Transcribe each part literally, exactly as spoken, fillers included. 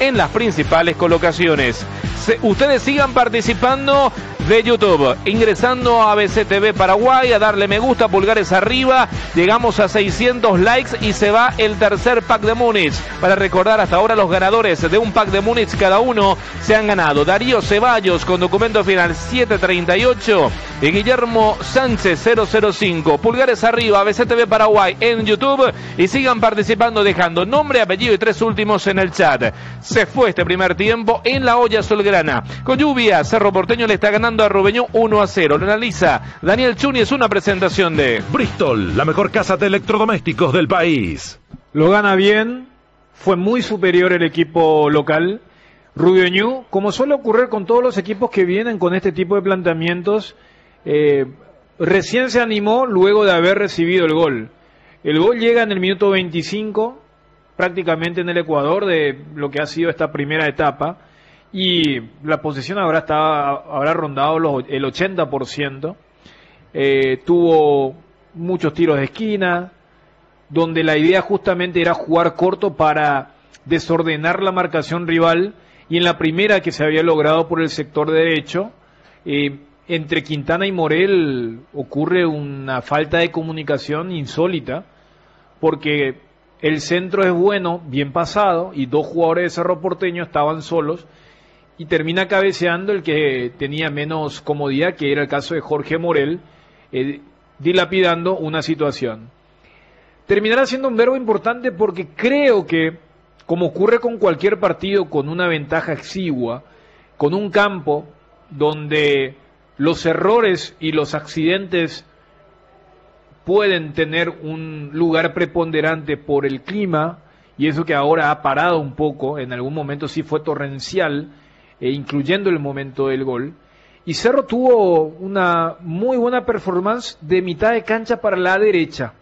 en las principales colocaciones. Se, ustedes sigan participando de YouTube, ingresando a A B C T V Paraguay, a darle me gusta, pulgares arriba. Llegamos a seiscientos likes y se va el tercer pack de Múnich. Para recordar, hasta ahora los ganadores de un pack de Múnich cada uno se han ganado Darío Ceballos con documento final siete treinta y ocho y Guillermo Sánchez cero cero cinco. Pulgares arriba, A B C T V Paraguay en YouTube, y sigan participando dejando nombre, apellido y tres últimos en el chat. Se fue este primer tiempo en la olla azulgrana. Con lluvia, Cerro Porteño le está ganando a Rubeñú uno a cero. Lo analiza Daniel Chuni, es una presentación de Bristol, la mejor casa de electrodomésticos del país. Lo gana bien, fue muy superior el equipo local. Rubeñú, como suele ocurrir con todos los equipos que vienen con este tipo de planteamientos, eh, recién se animó luego de haber recibido el gol. El gol llega en el minuto veinticinco, prácticamente en el Ecuador, de lo que ha sido esta primera etapa, y la posesión habrá, estado, habrá rondado los, el ochenta por ciento. Eh, tuvo muchos tiros de esquina, donde la idea justamente era jugar corto para desordenar la marcación rival, y en la primera que se había logrado por el sector derecho, eh, entre Quintana y Morel ocurre una falta de comunicación insólita, porque el centro es bueno, bien pasado, y dos jugadores de Cerro Porteño estaban solos, y termina cabeceando el que tenía menos comodidad, que era el caso de Jorge Morel, eh, dilapidando una situación. Terminará siendo un verbo importante porque creo que, como ocurre con cualquier partido con una ventaja exigua, con un campo donde los errores y los accidentes pueden tener un lugar preponderante por el clima, y eso que ahora ha parado un poco, en algún momento sí fue torrencial, eh, incluyendo el momento del gol, y Cerro tuvo una muy buena performance de mitad de cancha para la derecha,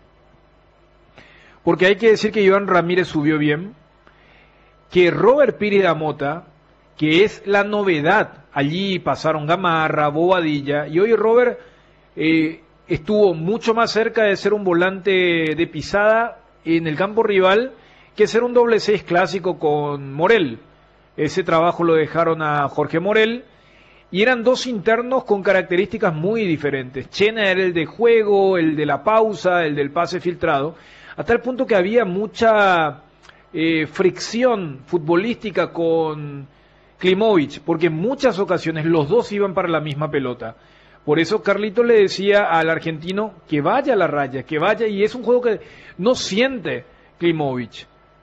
porque hay que decir que Iván Ramírez subió bien, que Robert Pires da Mota, que es la novedad, allí pasaron Gamarra, Bobadilla, y hoy Robert eh, estuvo mucho más cerca de ser un volante de pisada en el campo rival que ser un doble seis clásico con Morel. Ese trabajo lo dejaron a Jorge Morel, y eran dos internos con características muy diferentes. Chena era el de juego, el de la pausa, el del pase filtrado, hasta el punto que había mucha eh, fricción futbolística con Klimovic, porque en muchas ocasiones los dos iban para la misma pelota. Por eso Carlito le decía al argentino que vaya a la raya, que vaya, y es un juego que no siente Klimovic.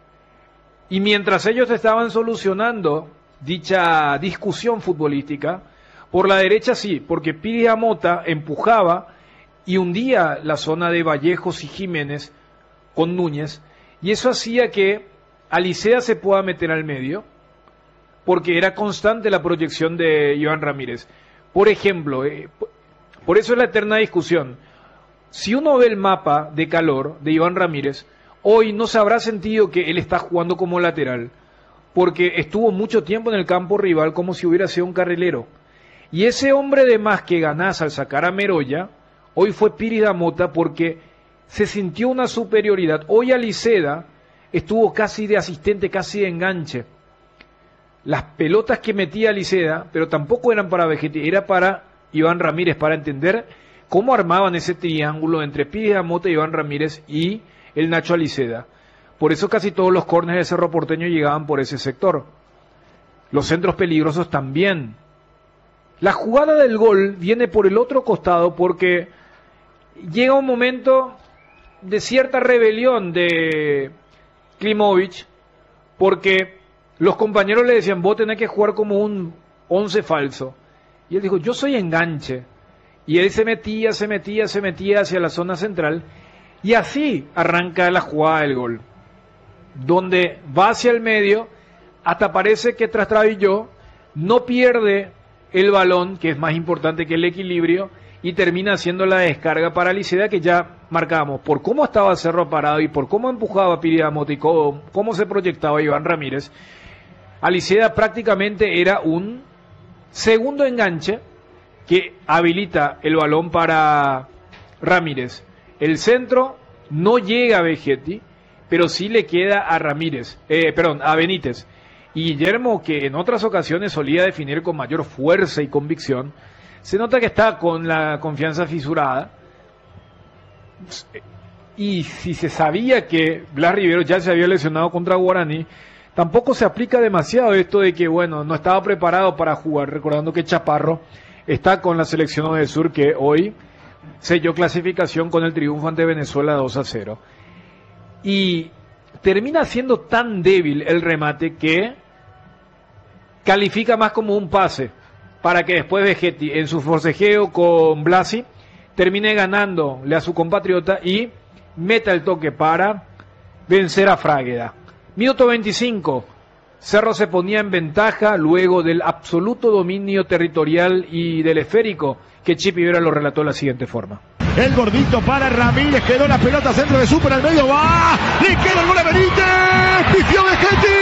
Y mientras ellos estaban solucionando dicha discusión futbolística, por la derecha sí, porque Pires da Mota empujaba y hundía la zona de Vallejos y Jiménez con Núñez, y eso hacía que Alicea se pueda meter al medio, porque era constante la proyección de Iván Ramírez. Por ejemplo, eh, por eso es la eterna discusión. Si uno ve el mapa de calor de Iván Ramírez, hoy no se habrá sentido que él está jugando como lateral, porque estuvo mucho tiempo en el campo rival como si hubiera sido un carrilero. Y ese hombre de más que ganás al sacar a Meroya, hoy fue Pires da Mota, porque se sintió una superioridad. Hoy Aliceda estuvo casi de asistente, casi de enganche. Las pelotas que metía Aliceda, pero tampoco eran para Vegetti, era para Iván Ramírez, para entender cómo armaban ese triángulo entre Pires da Mota, Iván Ramírez y el Nacho Aliceda. Por eso casi todos los córneres de Cerro Porteño llegaban por ese sector. Los centros peligrosos también. La jugada del gol viene por el otro costado, porque llega un momento de cierta rebelión de Klimovic, porque los compañeros le decían, vos tenés que jugar como un once falso. Y él dijo, yo soy enganche. Y él se metía, se metía, se metía hacia la zona central. Y así arranca la jugada del gol, donde va hacia el medio, hasta parece que tras Travilló no pierde el balón, que es más importante que el equilibrio, y termina haciendo la descarga para Aliceda, que ya marcamos por cómo estaba Cerro parado y por cómo empujaba Pires da Mota y cómo, cómo se proyectaba Iván Ramírez. Aliceda prácticamente era un segundo enganche que habilita el balón para Ramírez. El centro no llega a Vegetti, pero sí le queda a Ramírez, eh, perdón, a Benítez. Y Guillermo, que en otras ocasiones solía definir con mayor fuerza y convicción, se nota que está con la confianza fisurada. Y si se sabía que Blas Rivero ya se había lesionado contra Guaraní, tampoco se aplica demasiado esto de que, bueno, no estaba preparado para jugar, recordando que Chaparro está con la selección del sur, que hoy selló clasificación con el triunfo ante Venezuela dos a cero. Y termina siendo tan débil el remate que califica más como un pase, para que después Vegetti, en su forcejeo con Blasi, termine ganándole a su compatriota y meta el toque para vencer a Frágueda. Minuto veinticinco. Cerro se ponía en ventaja luego del absoluto dominio territorial y del esférico que Chipi Vera lo relató de la siguiente forma. El gordito para Ramírez, quedó la pelota centro de Super al medio, va, le queda el gol a Benítez, pifió Vegetti.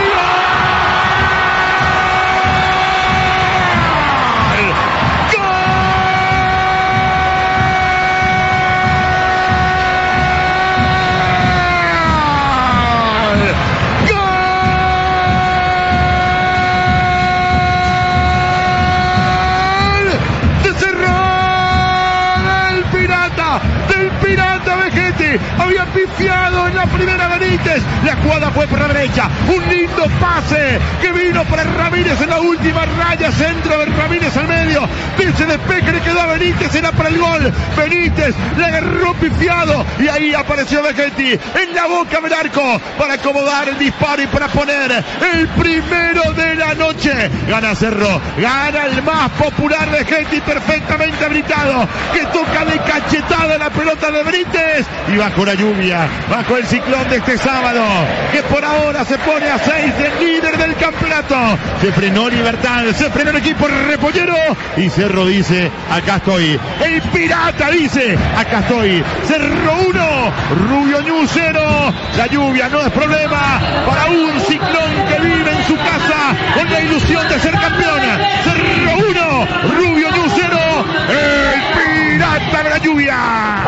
Había pifiado en la primera Benítez, la jugada fue por la derecha, un lindo pase que vino para Ramírez en la última raya, centro de Ramírez al medio, ese despeje le quedó a Benítez, era para el gol, Benítez le agarró pifiado y ahí apareció Vegetti en la boca del arco para acomodar el disparo y para poner el primero de la noche. Gana Cerro, gana el más popular Vegetti, perfectamente habilitado, que toca de cachetada la pelota de Benítez y bajo la lluvia, bajo el ciclón de este sábado, que por ahora se pone a seis del líder del campeonato. Se frenó Libertad, se frenó el equipo repollero y Cerro dice, acá estoy. El Pirata dice, acá estoy. Cerro uno, Rubio Ñu cero. La lluvia no es problema para un ciclón que vive en su casa con la ilusión de ser campeón. Cerro uno, Rubio Ñu cero. El Pirata de la lluvia.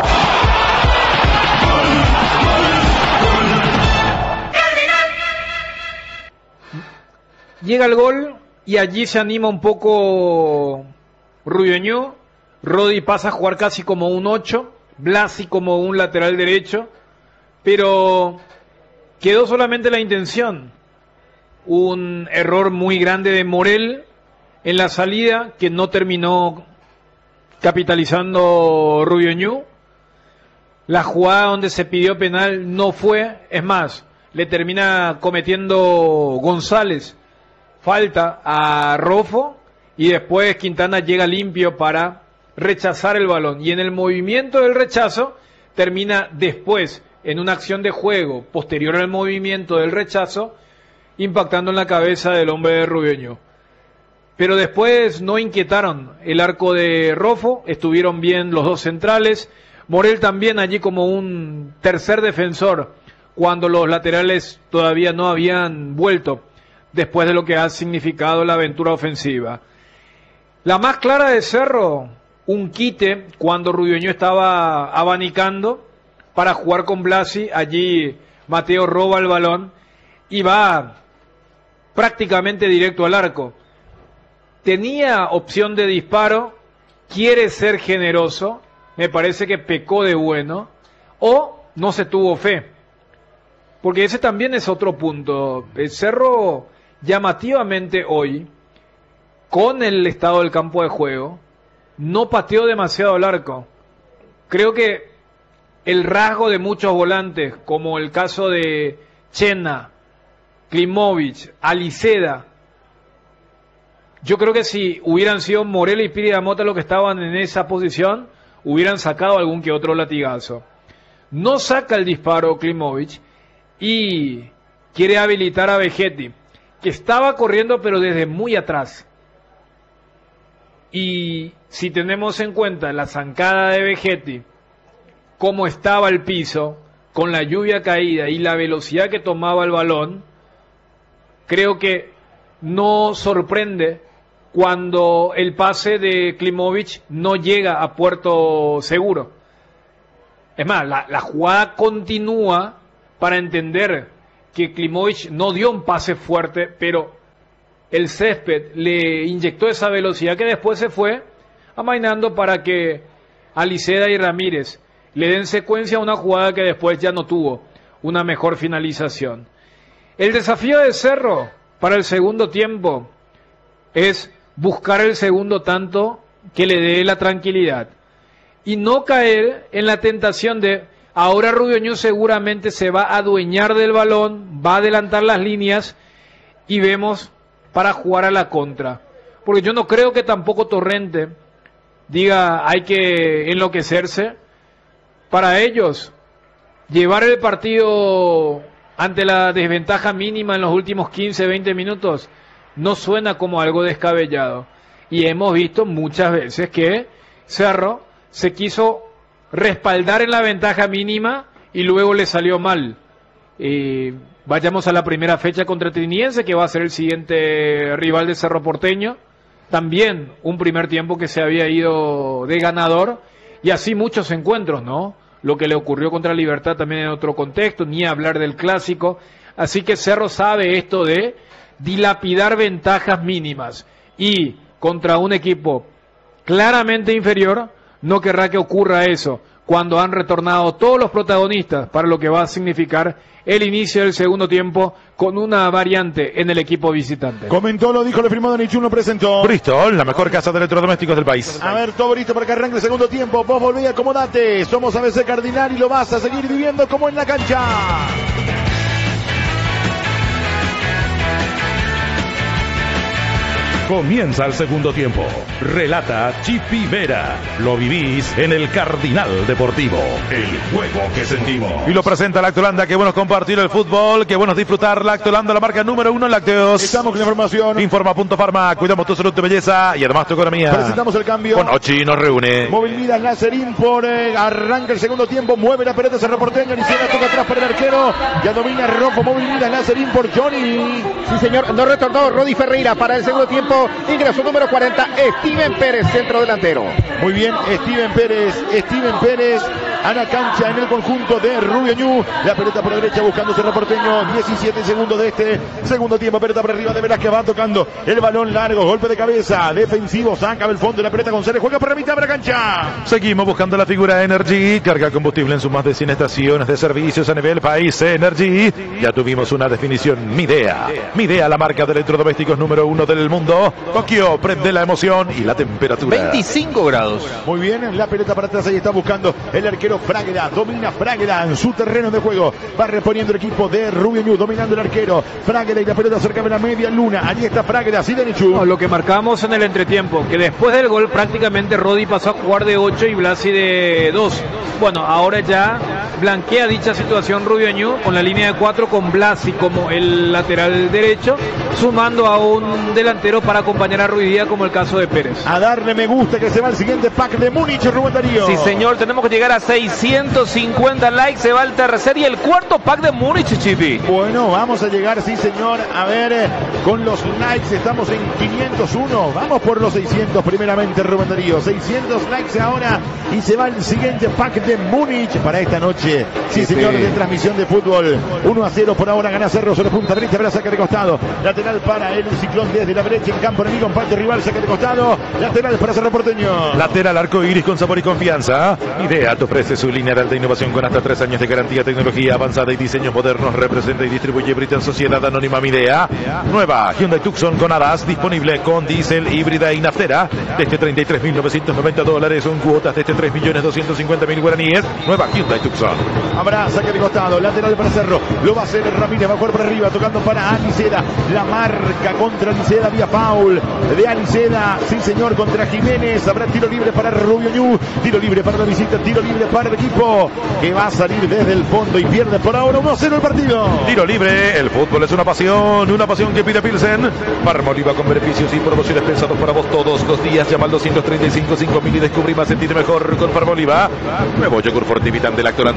Llega el gol y allí se anima un poco Rubio Ñu. Rodi pasa a jugar casi como un ocho, Blasi como un lateral derecho, pero quedó solamente la intención. Un error muy grande de Morel en la salida que no terminó capitalizando Rubio Ñu. La jugada donde se pidió penal no fue, es más, le termina cometiendo González falta a Rofo y después Quintana llega limpio para rechazar el balón y en el movimiento del rechazo termina después en una acción de juego posterior al movimiento del rechazo impactando en la cabeza del hombre de Rubio Ñu. Pero después no inquietaron el arco de Rofo, estuvieron bien los dos centrales, Morel también allí como un tercer defensor cuando los laterales todavía no habían vuelto después de lo que ha significado la aventura ofensiva. La más clara de Cerro, un quite cuando Rubio Ñu estaba abanicando para jugar con Blasi, allí Mateo roba el balón y va prácticamente directo al arco. Tenía opción de disparo, quiere ser generoso, me parece que pecó de bueno, o no se tuvo fe. Porque ese también es otro punto. El Cerro llamativamente hoy, con el estado del campo de juego, no pateó demasiado el arco. Creo que el rasgo de muchos volantes, como el caso de Chena, Klimovic, Aliceda, yo creo que si hubieran sido Morel y Piri Damota los que estaban en esa posición, hubieran sacado algún que otro latigazo. No saca el disparo Klimovic y quiere habilitar a Vegetti, que estaba corriendo pero desde muy atrás. Y si tenemos en cuenta la zancada de Vegetti, cómo estaba el piso, con la lluvia caída y la velocidad que tomaba el balón, creo que no sorprende cuando el pase de Klimovic no llega a puerto seguro. Es más, la, la jugada continúa para entender que Klimovic no dio un pase fuerte, pero el césped le inyectó esa velocidad que después se fue amainando para que Aliceda y Ramírez le den secuencia a una jugada que después ya no tuvo una mejor finalización. El desafío de Cerro para el segundo tiempo es buscar el segundo tanto que le dé la tranquilidad y no caer en la tentación de ahora Rubio Ñu seguramente se va a adueñar del balón, va a adelantar las líneas y vemos para jugar a la contra. Porque yo no creo que tampoco Torrente diga hay que enloquecerse. Para ellos, llevar el partido ante la desventaja mínima en los últimos quince, veinte minutos no suena como algo descabellado. Y hemos visto muchas veces que Cerro se quiso respaldar en la ventaja mínima y luego le salió mal. Eh, vayamos a la primera fecha contra Triniense, que va a ser el siguiente rival de Cerro Porteño. También un primer tiempo que se había ido de ganador, y así muchos encuentros, ¿no? Lo que le ocurrió contra Libertad también en otro contexto, ni hablar del clásico. Así que Cerro sabe esto de dilapidar ventajas mínimas, y contra un equipo claramente inferior no querrá que ocurra eso cuando han retornado todos los protagonistas para lo que va a significar el inicio del segundo tiempo con una variante en el equipo visitante. Comentó, lo dijo, le firmó Donichu, lo presentó. Bristol, la mejor casa de electrodomésticos del país. A ver, todo listo para que arranque el segundo tiempo. Vos volvé, acomodate. Somos A B C Cardinal y lo vas a seguir viviendo como en la cancha. Comienza el segundo tiempo. Relata Chipi Vera. Lo vivís en el Cardinal Deportivo. El juego que sentimos. Y lo presenta Lactolanda. Qué bueno es compartir el fútbol. Qué bueno es disfrutar. Lactolanda, la marca número uno en lácteos. Estamos con la información. Informa Punto Farma. Cuidamos tu salud, tu belleza y además tu economía. Presentamos el cambio. Con Ochi nos reúne. Móvil Midas Lazarín por eh, arranca el segundo tiempo. Mueve la pelota Cerro Porteño. Aliceda toca atrás para el arquero. Ya domina Rojo. Móvil Midas Lazarín por Johnny. Sí, señor. No retornó Rodi Ferreira para el segundo tiempo. Ingreso número cuarenta, Steven Pérez, centro delantero. Muy bien, Steven Pérez, Steven Pérez a la cancha en el conjunto de Rubio Ñu. La pelota por la derecha buscando Cerro Porteño. diecisiete segundos de este segundo tiempo. Pelota por arriba de Velázquez, va tocando el balón largo. Golpe de cabeza, defensivo, saca el fondo. La pelota González juega por la mitad de la cancha. Seguimos buscando la figura Energy. Carga combustible en sus más de cien estaciones de servicios a nivel país. Energy. Ya tuvimos una definición. Midea. Midea, la marca de electrodomésticos número uno del mundo. Tokio, prende la emoción y la temperatura. veinticinco grados. Muy bien, la pelota para atrás, ahí está buscando el arquero Fragueda. Domina Fragueda en su terreno de juego. Va reponiendo el equipo de Rubio Ñu, dominando el arquero. Fragueda y la pelota cerca de la media luna. Allí está Fragueda, sí, Denichu. No, lo que marcamos en el entretiempo, que después del gol prácticamente Rodi pasó a jugar de ocho y Blasi de dos. Bueno, ahora ya blanquea dicha situación Rubio Ñu con la línea de cuatro, con Blasi como el lateral derecho, sumando a un delantero para acompañar a Ruidía, como el caso de Pérez. A darle me gusta, que se va el siguiente pack de Múnich, Rubén Darío. Sí, señor, tenemos que llegar a seiscientos cincuenta likes, se va el tercer y el cuarto pack de Múnich, Chipi. Bueno, vamos a llegar, sí señor, a ver, eh, con los likes estamos en quinientos uno, vamos por los seiscientos primeramente, Rubén Darío, seiscientos likes ahora y se va el siguiente pack de Múnich para esta noche, sí, sí señor, sí, de transmisión de fútbol. Uno a cero por ahora, gana Cerro sobre punta derecha, para saque de costado, lateral para el Ciclón desde la derecha en campo enemigo, empate rival, saque de costado, lateral para Cerro Porteño. Lateral arco iris con sabor y confianza. Midea te ofrece su línea de alta innovación con hasta tres años de garantía, tecnología avanzada y diseños modernos. Representa y distribuye Britan Sociedad Anónima Midea. Nueva Hyundai Tucson con alas, disponible con diésel, híbrida y naftera, desde treinta y tres mil novecientos noventa dólares, son cuotas desde tres millones doscientos cincuenta mil guaraníes. Nueva Hyundai Tucson. Habrá saque de costado, lateral para Cerro, lo va a hacer Ramírez, va a jugar por arriba, tocando para Aliceda, la marca contra Aliceda, vía foul de Aliceda, sí señor, contra Jiménez. Habrá tiro libre para Rubio Ñu, tiro libre para la visita, tiro libre para el equipo que va a salir desde el fondo y pierde por ahora uno a cero el partido. Tiro libre, el fútbol es una pasión, una pasión que pide Pilsen. Parmoliva con beneficios y promociones pensados para vos todos los días. Llama al doscientos treinta y cinco cinco mil y descubrí más, sentirte mejor con Parmoliva. Nuevo yogur Fortivitan de Lactolanda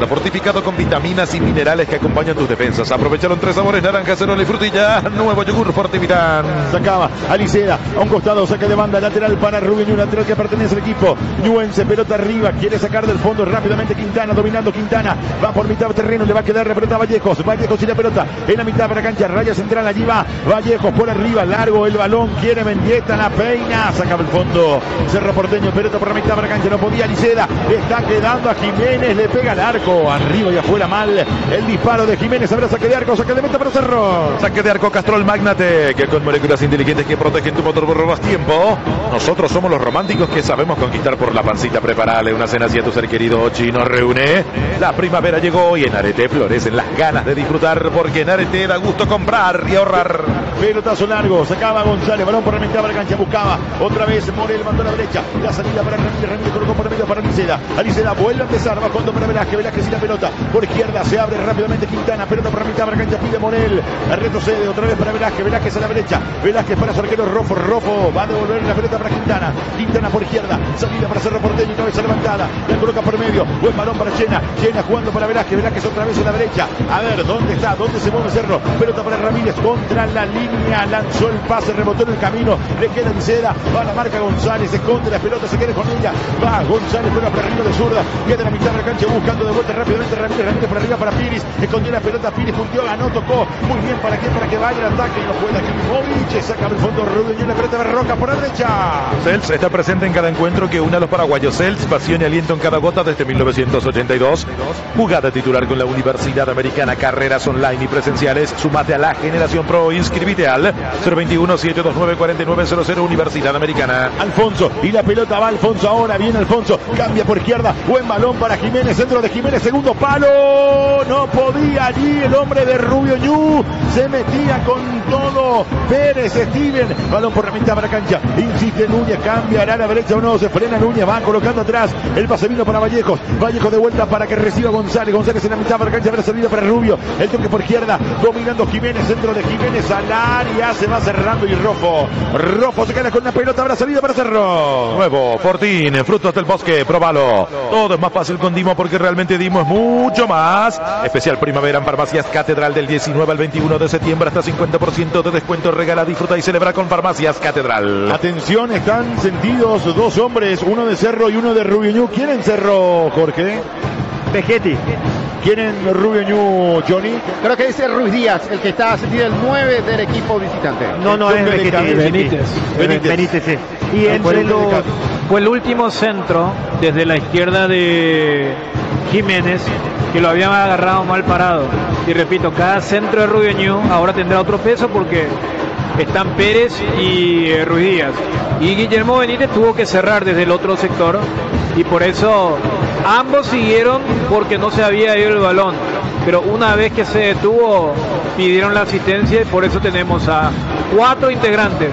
fortificado con vitaminas y minerales que acompañan tus defensas. Aprovecharon tres sabores: naranja, cerola y frutilla. Nuevo yogur Fortivitán. Sacaba Aliceda a un costado, saca de banda lateral para Rubio Ñu, lateral que pertenece al equipo ñuense. Pelota arriba, quiere sacar del fondo rápidamente Quintana, dominando Quintana, va por mitad de terreno, le va a quedar la pelota a Vallejos. Vallejos y la pelota en la mitad de la cancha, raya central, allí va Vallejos por arriba, largo el balón, quiere Mendieta, la peina, saca el fondo Cerro Porteño, pelota por la mitad de la cancha, no podía Aliceda, está quedando a Jiménez, le pega al arco, arriba y afuera mal el disparo de Jiménez. Habrá saque de arco, saque de meta para Cerro. Saque de arco Castrol Magnate, que con moléculas inteligentes que protegen tu motor por más tiempo. Nosotros somos los románticos que sabemos conquistar por la pancita. Preparale una cena así a tu ser querido chino. Reúne. La primavera llegó y en Arete florecen las ganas de disfrutar, porque en Arete da gusto comprar y ahorrar. Pelotazo largo, sacaba González, balón por la mitad de la cancha, buscaba otra vez Morel, mandó a la derecha, la salida para Ramírez, Ramírez colocó por el medio para Aliceda, Aliceda vuelve a empezar, va cuando para Velázquez, Velázquez y la pelota, por izquierda se abre rápidamente Quintana, pelota por la mitad de la cancha, pide Morel, retrocede otra vez para Velázquez, Velázquez a la derecha, Velázquez para su arquero Rofo, Rofo va a devolver la pelota para Quintana, Quintana por izquierda, salida para Cerro Porteño, cabeza levantada, la coloca por medio, buen balón para Chena, Chena jugando para Velázquez, Velázquez otra vez a la derecha, a ver, ¿dónde está? ¿Dónde se mueve Cerro? Pelota para Ramírez, contra la línea, lanzó el pase, rebotó en el camino, le queda Aliceda, va a la marca González, esconde la pelota, se queda con ella, va González, juega por arriba de zurda, queda en la mitad de la cancha buscando de vuelta rápidamente Ramírez, Ramírez por arriba para Piris, escondió la pelota, Piris punteó, ganó, tocó, muy bien, ¿para qué? Para que vaya el ataque, y no puede aquí Movic, saca el fondo Rubio Ñu, la pelota de Roca por la derecha. Cels está presente en cada encuentro que une a los paraguayos. Cels, pasión y aliento en cada gota desde mil novecientos ochenta y dos. Jugada titular con la Universidad Americana, carreras online y presenciales. Sumate a la generación pro, inscribite al cero veintiuno, siete dos nueve, cuarenta y nueve cero cero Universidad Americana. Alfonso, y la pelota va Alfonso ahora, viene Alfonso, cambia por izquierda, buen balón para Jiménez, centro de Jiménez, segundo palo, no podía allí el hombre de Rubio Ñu, se metía con todo Pérez, Steven, balón por la mitad de la cancha, insiste Núñez, cambiará a la derecha o no, se frena Núñez, va colocando atrás, el pase vino para Vallejos, Vallejos de vuelta para que reciba González, González en la mitad de la cancha, habrá salido para Rubio, el toque por izquierda, dominando Jiménez, centro de Jiménez al área, se va cerrando y Rofo, Rofo se queda con la pelota, habrá salido para Cerro. Nuevo Fortín, frutos del bosque, probalo. Todo es más fácil con Dimo, porque realmente Dimo es mucho más. Especial primavera en Farmacias Catedral del diecinueve al veintiuno de septiembre, hasta cincuenta por ciento de descuento. Regala, disfruta y celebra con Farmacias Catedral. Atención, están sentidos dos hombres, uno de Cerro y uno de Rubio Ñu. ¿Quién en Cerro, Jorge? Vegetti. ¿Quién en Rubio Ñu, Johnny? Creo que es Ruiz Díaz, el que está sentido el nueve del equipo visitante. No, no, es Vegetti. Benítez. Benítez. Benítez, sí. Y entre los, fue el último centro desde la izquierda de Jiménez, que lo habían agarrado mal parado. Y repito, cada centro de Rubio Ñu ahora tendrá otro peso, porque están Pérez y eh, Ruiz Díaz. Y Guillermo Benítez tuvo que cerrar desde el otro sector, y por eso ambos siguieron, porque no se había ido el balón. Pero una vez que se detuvo, pidieron la asistencia, y por eso tenemos a cuatro integrantes,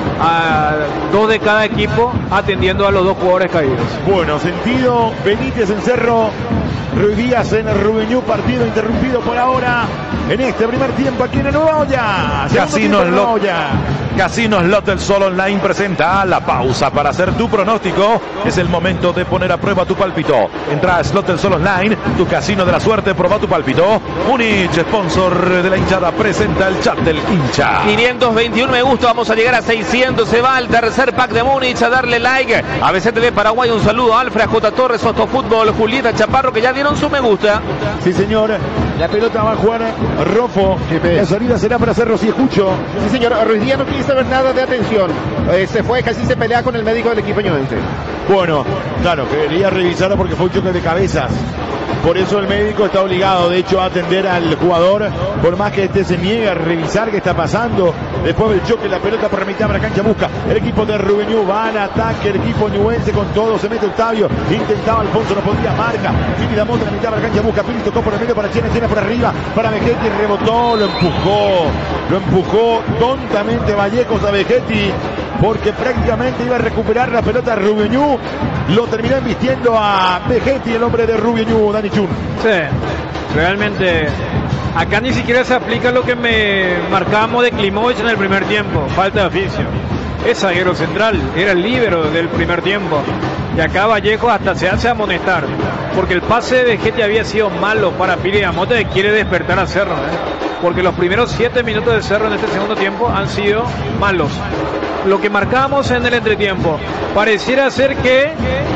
a dos de cada equipo, atendiendo a los dos jugadores caídos. Bueno, sentido Benítez en Cerro, Ruiz Díaz en Rubio Ñu, partido interrumpido por ahora en este primer tiempo aquí en el Nueva Olla. Casinos Lot, Casinos Lot del Sol Online presenta la pausa para hacer tu pronóstico. Es el momento de poner a prueba tu pálpito. Entra a Slot del Sol Online, tu casino de la suerte, proba tu pálpito. Múnich, sponsor de la hinchada, presenta el chat del hincha. quinientos veintiuno me gusta, vamos a llegar a seiscientos. Se va al tercer pack de Múnich, a darle like. A B C T V Paraguay, un saludo a Alfred, J. Torres, Soto Fútbol, Julieta Chaparro, que ya dieron su me gusta. Sí, señor. La pelota va a jugar Rofo. La salida será para Cerro, si escucho. Sí, señor. Ruiz Díaz no quiere saber nada de atención. Eh, se fue, casi se pelea con el médico del equipo ñuense. Bueno, claro, quería revisarlo porque fue un choque de cabezas. Por eso el médico está obligado, de hecho, a atender al jugador, por más que este se niegue a revisar qué está pasando. Después del choque, la pelota por la mitad de la cancha busca el equipo de Rubio Ñu, va al ataque el equipo ñuense con todo, se mete Octavio, intentaba Alfonso, no podía, marca, Pini la monta en la mitad de la cancha, busca, Pini tocó por el medio para Chena, Chena por arriba, para Vegetti, rebotó, lo empujó, lo empujó tontamente Vallejos a Vegetti, porque prácticamente iba a recuperar la pelota Rubio Ñu, lo terminó embistiendo a Vegetti, el hombre de Rubio Ñu, Dani Chun. Sí, realmente Acá ni siquiera se aplica lo que me marcamos de Klimovic en el primer tiempo, falta de oficio. Es zaguero central, era el líbero del primer tiempo. Y acá Vallejo hasta se hace amonestar, porque el pase de G T había sido malo para Piri Amote, que quiere despertar a Cerro, ¿eh? Porque los primeros siete minutos de Cerro en este segundo tiempo han sido malos. Lo que marcábamos en el entretiempo, pareciera ser que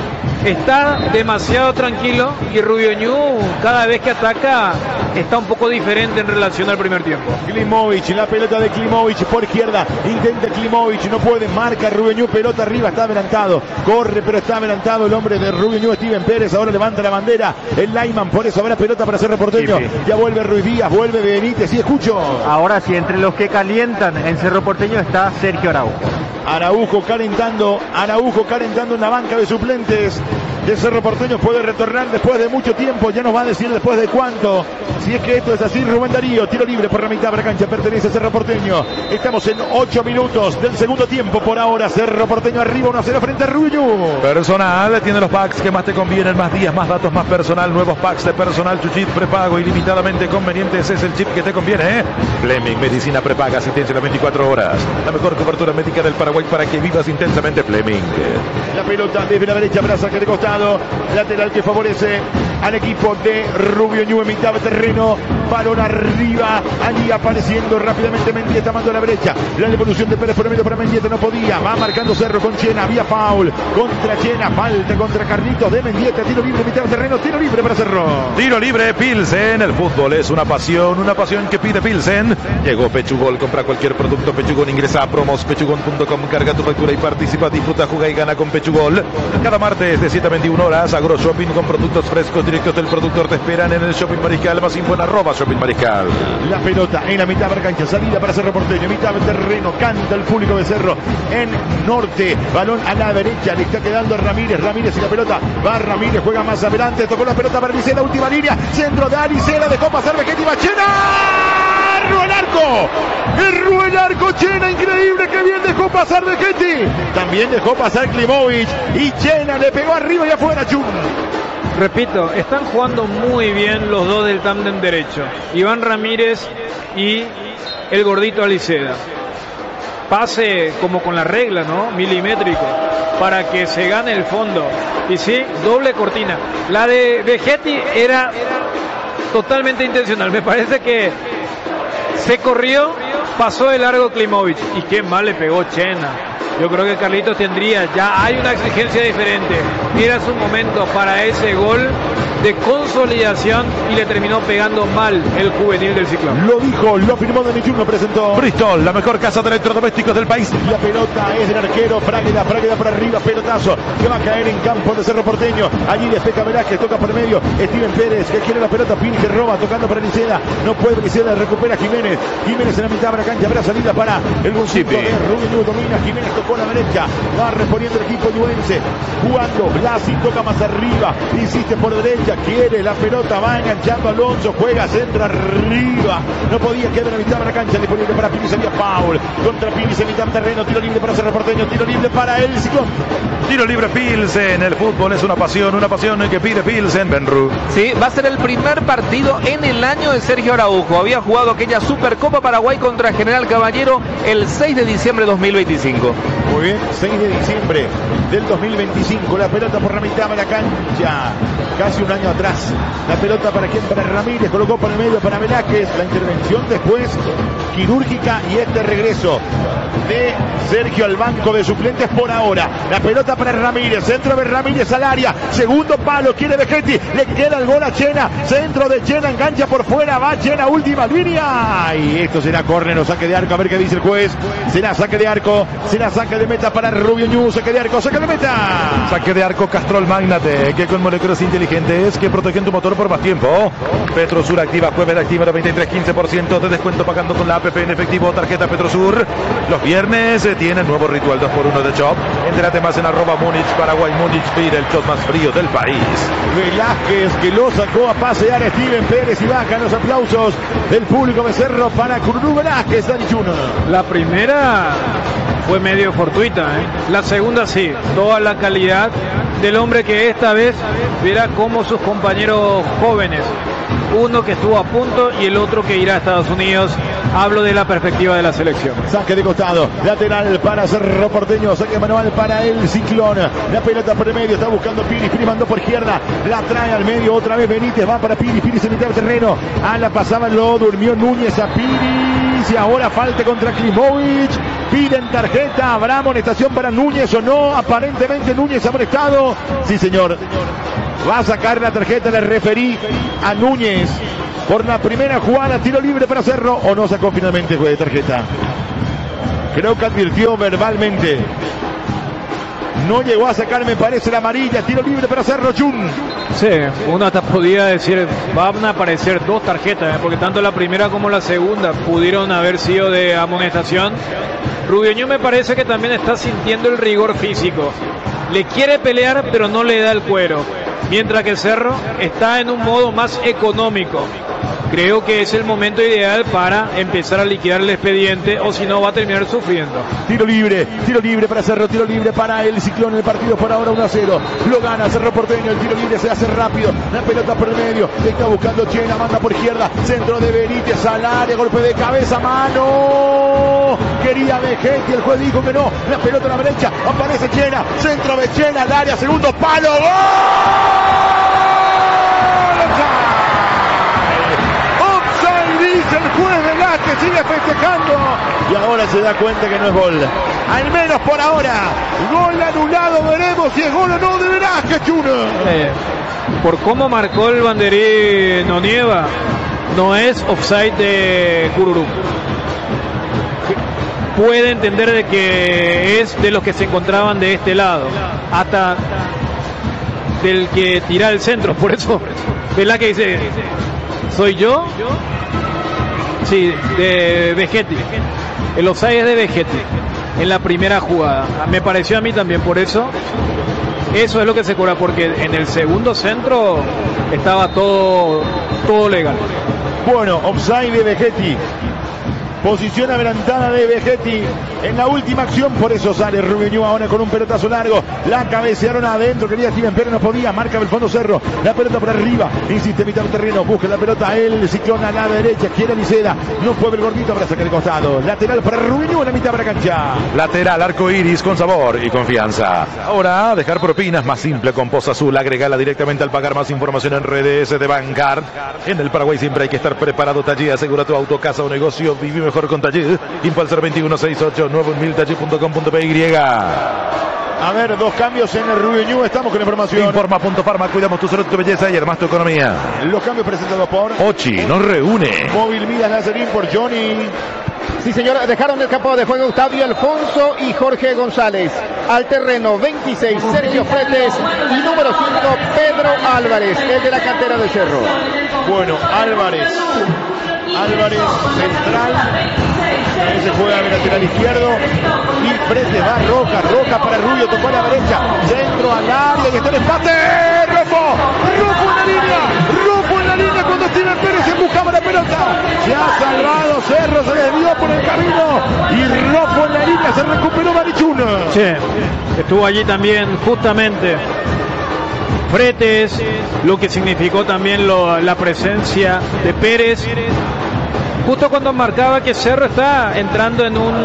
está demasiado tranquilo y Rubio Ñu cada vez que ataca está un poco diferente en relación al primer tiempo. Klimovic, la pelota de Klimovic por izquierda, intenta Klimovic, no puede, marca Rubio Ñu, pelota arriba, está adelantado, corre pero está adelantado el hombre de Rubio Ñu, Steven Pérez, ahora levanta la bandera, el Lyman, por eso habrá pelota para Cerro Porteño, sí, sí. Ya vuelve Ruiz Díaz, vuelve Benítez, sí, escucho. Ahora sí, entre los que calientan en Cerro Porteño está Sergio Araujo. Araujo calentando, Araujo calentando en la banca de suplentes de Cerro Porteño, puede retornar después de mucho tiempo, ya nos va a decir después de cuánto, si es que esto es así. Rubén Darío, tiro libre por la mitad de la cancha, pertenece a Cerro Porteño, estamos en ocho minutos del segundo tiempo por ahora, Cerro Porteño arriba uno a cero frente a Rubio. Personal, tiene los packs que más te convienen, más días, más datos, más personal, nuevos packs de personal, tu chip prepago ilimitadamente conveniente, ese es el chip que te conviene, ¿eh? Fleming, medicina prepaga, asistencia las veinticuatro horas, la mejor cobertura médica del Paraguay para que vivas intensamente. Fleming. La pelota desde la derecha, brazaje de costado, lateral que favorece al equipo de Rubio Ñu en mitad de terreno, balón arriba, allí apareciendo rápidamente Mendieta, mando a la brecha, la devolución de Pérez por el medio para Mendieta, no podía, va marcando Cerro con Chena, había foul contra Chena, falta contra Carlitos de Mendieta, tiro libre, mitad de terreno, tiro libre para Cerro. Tiro libre, Pilsen, el fútbol es una pasión, una pasión que pide Pilsen. Llegó Pechugol, compra cualquier producto Pechugol, ingresa a promos pechugol punto com, carga tu factura y participa, disfruta, juega y gana con Pechugol. Cada martes de siete a veintiuna horas, Agro Shopping con productos frescos directos del productor te esperan en el Shopping Mariscal, más info en arroba Shopping Mariscal. La pelota en la mitad de la cancha, salida para Cerro Porteño, mitad de terreno, canta el público de Cerro en norte, balón a la derecha, le está quedando Ramírez, Ramírez y la pelota, va Ramírez, juega más adelante, tocó la pelota para Aricela, última línea, centro de Aricela, dejó pasar Vegetti, Chena, erró el arco, erró el arco Chena, increíble, que bien dejó pasar Vegetti, también dejó pasar Klimovic y Chena le pegó arriba y afuera, Chum. Repito, están jugando muy bien los dos del tándem derecho, Iván Ramírez y el gordito Aliceda. Pase como con la regla, ¿no? Milimétrico, para que se gane el fondo. Y sí, doble cortina. La de Vegetti era totalmente intencional. Me parece que se corrió, pasó de largo Klimovic. Y qué mal le pegó Chena. Yo creo que Carlitos tendría, ya hay una exigencia diferente. Era su momento para ese gol de consolidación y le terminó pegando mal el juvenil del Ciclón. Lo dijo, lo firmó Denichun, lo presentó Bristol, la mejor casa de electrodomésticos del país. La pelota es del arquero, Frágueda, Frágueda por arriba, pelotazo que va a caer en campo de Cerro Porteño. Allí despeja Velázquez, toca por medio, Steven Pérez que quiere la pelota, Pini que roba, tocando para Liceda, no puede Liceda, recupera Jiménez, Jiménez en la mitad de la cancha, habrá salida para el bolsito de Rubio, domina, Jiménez tocó la derecha, va respondiendo el equipo yuense, jugando, Blasi toca más arriba, insiste por derecha, quiere la pelota, va enganchando Alonso, juega centro arriba, no podía quedar en la mitad de la cancha, disponible para Pini, sería foul, contra Pini, en mitad de terreno, tiro libre para Cerro Porteño, tiro libre para el Ciclón. Tiro libre Pilsen, el fútbol es una pasión, una pasión que pide Pilsen, Benru. Sí, va a ser el primer partido en el año de Sergio Araujo, había jugado aquella Supercopa Paraguay contra General Caballero el seis de diciembre de dos mil veinticinco. Muy bien, seis de diciembre del dos mil veinticinco, la pelota por la mitad de la cancha, casi un año atrás, la pelota para quien, para Ramírez, colocó por el medio para Velázquez, la intervención después quirúrgica y este regreso de Sergio al banco de suplentes por ahora, la pelota para Ramírez, centro de Ramírez al área, segundo palo, quiere Vegetti, le queda el gol a Chena, centro de Chena, engancha por fuera, va Chena, última línea, y esto será córner o saque de arco, a ver qué dice el juez, será saque de arco, será saque de meta para Rubio Ñu, saque de arco, saque de meta. Saque de arco Castrol Magnate, que con moléculas inteligentes que protegen tu motor por más tiempo. Petrosur activa, jueves activa noventa y tres, quince por ciento de descuento pagando con la app en efectivo, tarjeta Petrosur. Los viernes eh, tienen nuevo ritual dos por uno de Shop. Entérate más en arroba Múnich, Paraguay, Múnich Beer, el shop más frío del país. Velázquez que lo sacó a pasear a Steven Pérez y bajan los aplausos del público de Cerro para Curru Velázquez, Dani Chuna. La primera fue medio fortuita, ¿eh? La segunda sí, toda la calidad del hombre que esta vez verá cómo sus compañeros jóvenes uno que estuvo a punto y el otro que irá a Estados Unidos. Hablo de la perspectiva de la selección. Saque de costado, lateral para Cerro Porteño, saque manual para el Ciclón. La pelota por el medio, está buscando Piris, Piris mandó por izquierda, la trae al medio, otra vez Benítez, va para Piris, Piris en mitad del terreno. A la pasaba, lo durmió Núñez a Piris y ahora falta contra Klimovic. Piden tarjeta, habrá amonestación para Núñez o no, aparentemente Núñez ha amonestado. Sí, señor. Va a sacar la tarjeta, le referí a Núñez por la primera jugada, tiro libre para Cerro, o no sacó finalmente juego de tarjeta. Creo que advirtió verbalmente. No llegó a sacar, me parece, la amarilla, tiro libre para Cerro. Jun. Sí, uno hasta podía decir, van a aparecer dos tarjetas, ¿eh? Porque tanto la primera como la segunda pudieron haber sido de amonestación. Rubio me parece que también está sintiendo el rigor físico. Le quiere pelear, pero no le da el cuero. Mientras que Cerro está en un modo más económico. Creo que es el momento ideal para empezar a liquidar el expediente, o si no va a terminar sufriendo. Tiro libre, tiro libre para Cerro, tiro libre para el Ciclón. El partido por ahora uno a cero. Lo gana Cerro Porteño, el tiro libre se hace rápido. La pelota por el medio, está buscando Chena, manda por izquierda. Centro de Benítez al área, golpe de cabeza, mano. Quería Vegetti, el juez dijo que no. La pelota a la derecha, aparece Chena. Centro de Chena al área, segundo palo. ¡Gol! Dice el juez Velázquez, sigue festejando y ahora se da cuenta que no es gol, al menos por ahora. Gol anulado, veremos si es gol o no de Velázquez, Chuno. Eh, por cómo marcó el banderín Nonieva, no es offside de Cururú. Puede entender de que es de los que se encontraban de este lado, hasta del que tira el centro. Por eso Velázquez dice, ¿soy yo? Sí, de Vegetti. El offside es de Vegetti en la primera jugada. Me pareció a mí también, por eso eso es lo que se cobra, porque en el segundo centro estaba todo todo legal. Bueno, offside de Vegetti. Posición adelantada de Vegetti en la última acción, por eso sale Rubio Ñu ahora con un pelotazo largo. La cabecearon adentro, quería Steven Pérez, no podía, marca el fondo Cerro. La pelota por arriba, insiste mitad del terreno, busca la pelota el Ciclón a la derecha, quiere Liceda, no puede el gordito para sacar el costado. Lateral para Rubio Ñu en la mitad para cancha. Lateral, arco iris con sabor y confianza. Ahora, dejar propinas más simple con Poza Azul. Agregala directamente al pagar. Más información en redes de Vanguard. En el Paraguay siempre hay que estar preparado. Taller, asegura tu auto, casa o negocio. Vive mejor con Taller. Impulsar veintiuno sesenta y ocho nueve mil taller punto com punto p y. A ver, dos cambios en el Rubio Ñu. Estamos con la información. Informa punto farma. Cuidamos tu salud, tu belleza y además tu economía. Los cambios presentados por Ochi nos reúne. Móvil Midas Lazarín por Johnny. Sí, señor, dejaron el campo de juego Octavio Alfonso y Jorge González. Al terreno veintiséis, Sergio Fretes, y número cinco, Pedro Álvarez, el de la cantera de Cerro. Bueno, Álvarez. Álvarez, central. Ahí se juega de lateral izquierdo. Y Fretes va Roca. Roca para Rubio, tocó a la derecha. Centro al área y está el empate. ¡Ropo! ¡Ropo en la línea! ¡Ropo en la línea cuando Steven Pérez se buscaba la pelota! Se ha salvado Cerro, se desvió por el camino. Y Ropo en la línea, se recuperó Marichuno. Sí, estuvo allí también justamente Fretes, lo que significó también lo, la presencia de Pérez, justo cuando marcaba que Cerro está entrando en un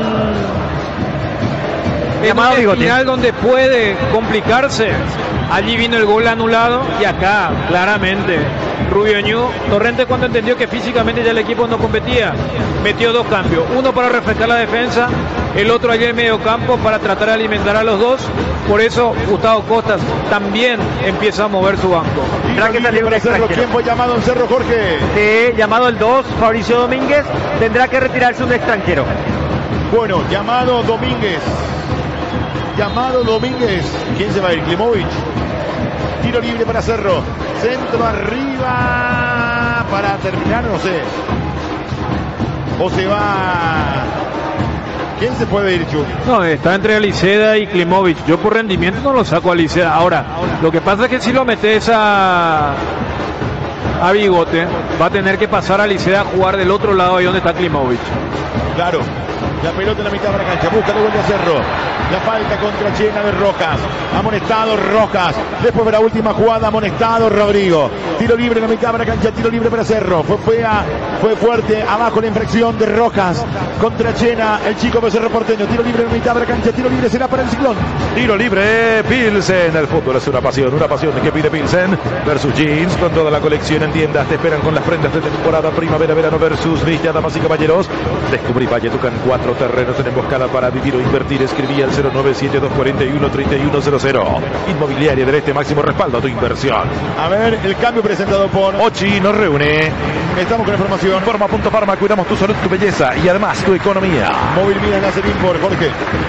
en una espiral donde puede complicarse. Allí vino el gol anulado y acá claramente Rubio Ñu, Torrente, cuando entendió que físicamente ya el equipo no competía, metió dos cambios, uno para refrescar la defensa, el otro allí en medio campo para tratar de alimentar a los dos. Por eso Gustavo Costas también empieza a mover su banco. Tendrá que salir un extranjero. ¿Quién fue llamado en Cerro, Jorge? Sí, llamado el dos, Fabricio Domínguez. Tendrá que retirarse un extranjero. Bueno, llamado Domínguez. Llamado Domínguez. ¿Quién se va a ir? Klimovic. Tiro libre para Cerro. Centro arriba. Para terminar, no sé. O se va. ¿Quién se puede ir, Chu? No, está entre Liceda y Klimovic. Yo por rendimiento no lo saco a Liceda. Ahora, lo que pasa es que si lo metes a a Bigote, va a tener que pasar a Liceda a jugar del otro lado ahí donde está Klimovic. Claro. La pelota en la mitad de la cancha, busca, devuelve a Cerro. La falta contra Chena de Rojas. Amonestado Rojas. Después de la última jugada, amonestado Rodrigo. Tiro libre en la mitad de la cancha, tiro libre para Cerro. Fue fea, fue fuerte. Abajo la infracción de Rojas contra Chena, el chico de Cerro Porteño. Tiro libre en la mitad de la cancha, tiro libre será para el Ciclón. Tiro libre, Pilsen. El fútbol es una pasión, una pasión que pide Pilsen versus Jeans. Con toda la colección en tiendas te esperan con las prendas de temporada primavera-verano versus Villa, damas y caballeros. Descubrí Valletucan, cuatro terrenos en emboscada para vivir o invertir. Escribí al cero nueve siete dos cuatro uno tres uno cero cero. Inmobiliaria del Este, máximo respaldo a tu inversión. A ver, el cambio presentado por Ochi nos reúne. Estamos con la información. Informa punto Farma, cuidamos tu salud, tu belleza y además tu economía. Móvil Vida en Acerín por Jorge.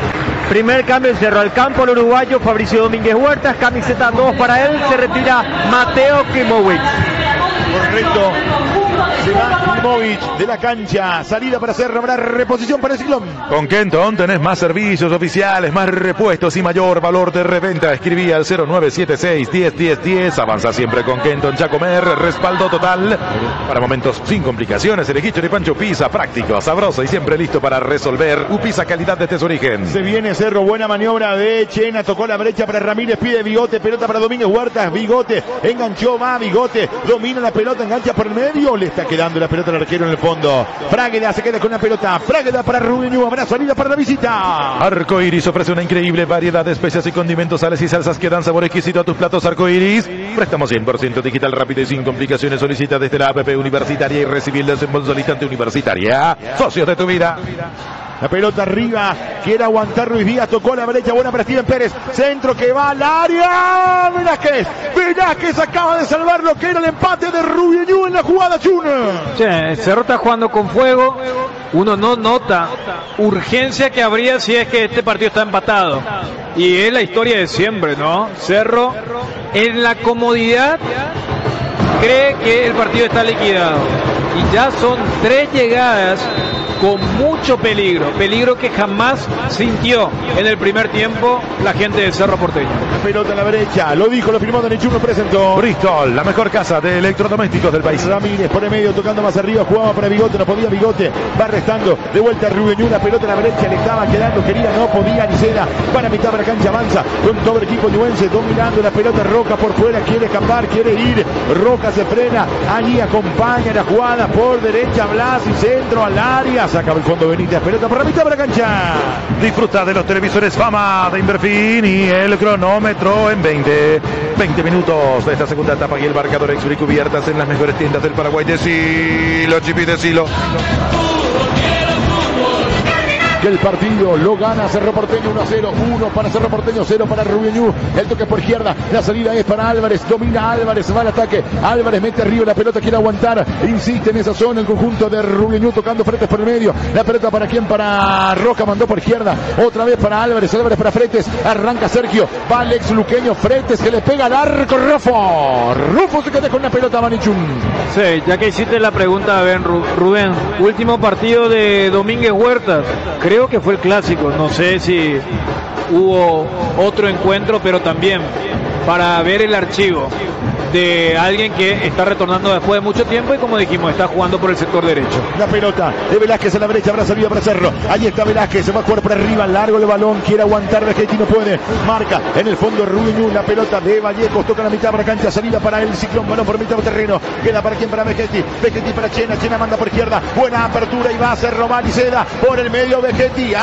Primer cambio en Cerro al campo, el uruguayo Fabricio Domínguez Huertas, camiseta dos para él, se retira Mateo Klimovic. Correcto. Se va Klimovic de la cancha. Salida para Cerro. Habrá reposición para el Ciclón. Con Kenton tenés más servicios oficiales, más repuestos y mayor valor de reventa. Escribí al cero nueve siete seis uno cero uno cero uno cero. Avanza siempre con Kenton Chacomer. Respaldo total. Para momentos sin complicaciones. Elegí Choripancho Pizza. Práctico, sabroso y siempre listo para resolver. Upisa, calidad desde su origen. Se viene Cerro. Buena maniobra de Chena. Tocó la brecha para Ramírez. Pide Bigote. Pelota para Domínguez Huertas. Bigote. Enganchó. Va Bigote. Domina la pelota. Engancha por el medio. Le está quedando la pelota al arquero en el fondo. Frágueda se queda con la pelota. Frágueda para Rubén Ñu. Habrá salida para la visita. Arcoiris ofrece una increíble variedad de especias y condimentos, sales y salsas que dan sabor exquisito a tus platos. Arcoiris. Préstamo cien por ciento digital, rápido y sin complicaciones. Solicita desde la app universitaria y recibí el desembolso al instante. Universitaria. Socios de tu vida. La pelota arriba, quiere aguantar Ruiz Díaz, tocó la brecha, buena para Steven Pérez, centro que va al área, Velázquez, Velázquez acaba de salvar lo que era el empate de Rubén Ñu en la jugada Chuna. Sí, Cerro está jugando con fuego, uno no nota urgencia que habría si es que este partido está empatado, y es la historia de siempre, ¿no? Cerro en la comodidad cree que el partido está liquidado, y ya son tres llegadas con mucho peligro, peligro que jamás sintió en el primer tiempo la gente de Cerro Porteño. La pelota en la brecha, lo dijo, lo firmó Danichun, lo presentó. Bristol, la mejor casa de electrodomésticos del país. Ramírez por el medio, tocando más arriba, jugaba para Bigote, no podía Bigote, va restando, de vuelta a Rubén Ñu, la pelota en la brecha, le estaba quedando, quería, no podía, Nicela, para mitad de la cancha, avanza, con todo el equipo ñuense, dominando la pelota, Roca por fuera, quiere escapar, quiere ir, Roca se frena, allí acompaña la jugada, por derecha, Blas y centro al área, saca el fondo Benítez, pelota por la mitad de la cancha. Disfruta de los televisores Fama de Inverfin y el cronómetro en veinte. veinte minutos de esta segunda etapa y el marcador Exuri cubiertas en las mejores tiendas del Paraguay. Decilo, Chipi, decilo. Que el partido lo gana Cerro Porteño uno a cero, uno para Cerro Porteño, cero para Rubén Ñu. El toque por izquierda, la salida es para Álvarez, domina Álvarez, va al ataque, Álvarez mete arriba la pelota, quiere aguantar, insiste en esa zona el conjunto de Rubén Ñu, tocando Fretes por el medio, la pelota para quién, para Roca, mandó por izquierda, otra vez para Álvarez, Álvarez para Fretes, arranca Sergio, va Alex Luqueño, Fretes que le pega al arco, Rufo, Rufo se queda con la pelota, Manichun. Sí, ya que hiciste la pregunta, a ver, Rubén, último partido de Domínguez Huertas, creo que fue el clásico, no sé si hubo otro encuentro, pero también para ver el archivo de alguien que está retornando después de mucho tiempo y, como dijimos, está jugando por el sector derecho. La pelota de Velázquez a la brecha, habrá salida para Cerro, ahí está Velázquez, se va a jugar por arriba, largo el balón, quiere aguantar Vegetti, no puede, marca en el fondo Rubén Ñu, la pelota de Vallejos, toca la mitad de la cancha, salida para el Ciclón, balón por mitad de terreno, queda para quién, para Vegetti, Vegetti para Chena, Chena manda por izquierda, buena apertura y va a Cerro, va Aliceda, por el medio Vegetti,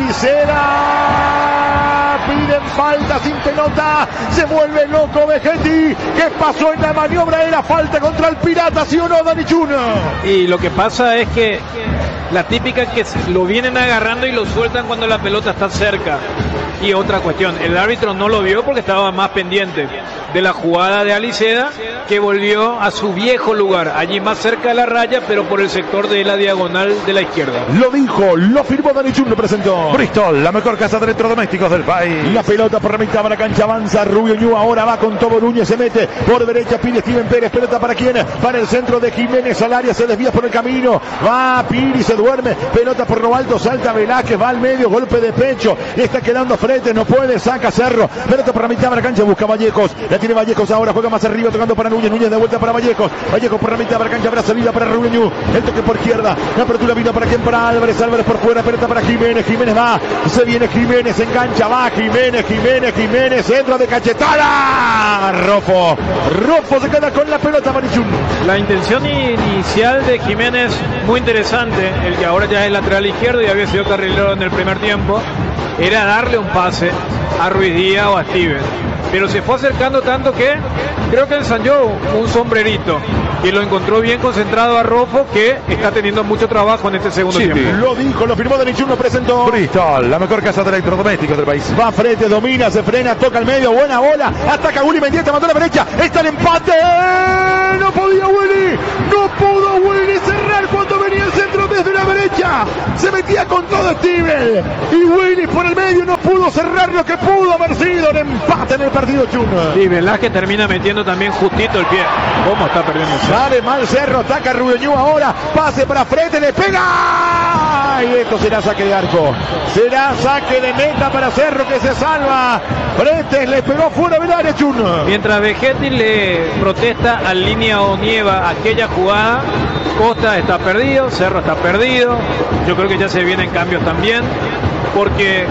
Aliceda, piden falta sin pelota, se vuelve loco Vegetti, ¿qué pasó en la maniobra? Era falta contra el Pirata, ¿sí o no, Danichun? Y lo que pasa es que la típica que lo vienen agarrando y lo sueltan cuando la pelota está cerca. Y otra cuestión, el árbitro no lo vio porque estaba más pendiente de la jugada de Aliceda, que volvió a su viejo lugar, allí más cerca de la raya, pero por el sector de la diagonal de la izquierda. Lo dijo, lo firmó Danichun, lo presentó. Bristol, la mejor casa de electrodomésticos del país. La pelota por la mitad de la cancha, avanza Rubén Ñu, ahora va con todo Núñez, se mete por derecha, pide Steven Pérez, pelota para quién, para el centro de Jiménez al área, se desvía por el camino, va Piri, se duerme, pelota por lo alto, salta Velázquez, va al medio, golpe de pecho, le está quedando Fretes, no puede, saca Cerro, pelota por la mitad de la cancha, busca Vallejos, la tiene Vallejos ahora, juega más arriba, tocando para Núñez, Núñez de vuelta para Vallejos, Vallejos por la mitad para cancha, para salida para Rubio Ñu, el toque por izquierda, la apertura vino para quien, para Álvarez, Álvarez por fuera, pelota para Jiménez, Jiménez va, se viene Jiménez, engancha, va Jiménez, Jiménez, Jiménez, centro de cachetada, Rofo, Rofo se queda con la pelota, Marichun. La intención inicial de Jiménez, muy interesante, el que ahora ya es lateral izquierdo y había sido carrilero en el primer tiempo, era darle un pase a Ruiz Díaz o a Steven, pero se fue acercando tanto que creo que ensayó un sombrerito y lo encontró bien concentrado a Rofo, que está teniendo mucho trabajo en este segundo Sí, tiempo. lo dijo, lo firmó Danichun, lo presentó. Bristol, la mejor casa de electrodomésticos del país. Va frente, domina, se frena, toca al medio, buena bola, ataca Willy Mendieta, mandó a la derecha, está el empate. No podía Willy, no pudo Willy cerrar cuando venía el centro desde la derecha. Se metía con todo Steven y Willy por el medio no pudo cerrar lo que pudo haber sido el empate en el partido, Chun. Y Velázquez termina metiendo también justito el pie. ¿Cómo está perdiendo el centro? Sale mal Cerro, ataca Rubio Ñu ahora, pase para frente, le pega. Y esto será saque de arco. Será saque de meta para Cerro, que se salva. Frente le pegó fuera del área, Chun. Mientras Vegetti le protesta a Línea Onieva aquella jugada, Costa está perdido, Cerro está perdido. Yo creo que ya se vienen cambios también, porque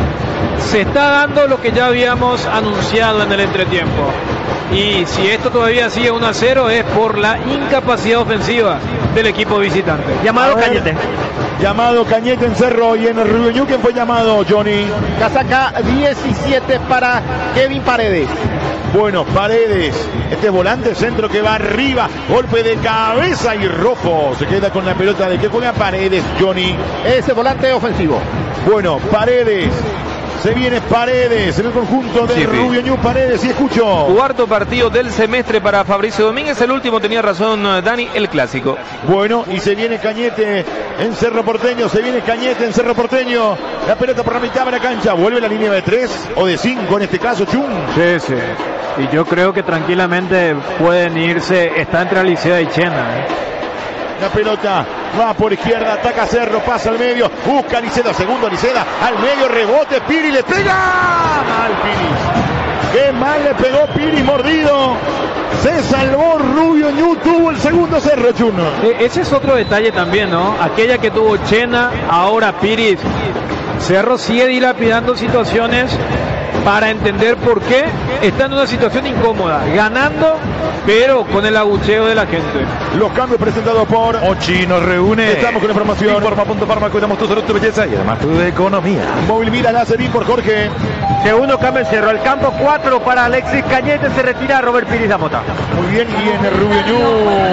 se está dando lo que ya habíamos anunciado en el entretiempo. Y si esto todavía sigue uno a cero es por la incapacidad ofensiva del equipo visitante. Llamado Cañete. Llamado Cañete en Cerro y en el Rubio Ñu. ¿Quién fue llamado, Johnny? Casaca diecisiete para Kevin Paredes. Bueno, Paredes, este volante centro que va arriba, golpe de cabeza y Rofo se queda con la pelota. ¿De qué juega Paredes, Johnny? Ese volante ofensivo. Bueno, Paredes. Se viene Paredes en el conjunto de Sí, sí. Rubio Ñu. Paredes, y escucho. Cuarto partido del semestre para Fabricio Domínguez. El último, tenía razón Dani, el clásico. Bueno, y se viene Cañete en Cerro Porteño. Se viene Cañete en Cerro Porteño. La pelota por la mitad de la cancha. Vuelve la línea de tres o de cinco en este caso, Chun. Sí, sí. Y yo creo que tranquilamente pueden irse. Está entre Alicea y Chena, ¿eh? La pelota va por izquierda, ataca Cerro, pasa al medio, busca Liceda, segundo Liceda, al medio, rebote, Piri le pega. Mal Piri. Qué mal le pegó Piri, mordido. Se salvó Rubio Ñu, tuvo el segundo Cerro, Chun. Eh, Ese es otro detalle también, ¿no? Aquella que tuvo Chena, ahora Piris. Cerro sigue dilapidando situaciones para entender por qué está en una situación incómoda, ganando, pero con el abucheo de la gente. Los cambios presentados por Ochi nos reúne. Estamos con la información. Informa punto farma, cuidamos tu salud, tu belleza y además tu economía. Móvil Mira, la Serín por Jorge. Segundo cambio en Cerro. El campo cuatro para Alexis Cañete. Se retira Robert Piris Zamota. Muy bien, y en el Rubio Ñu,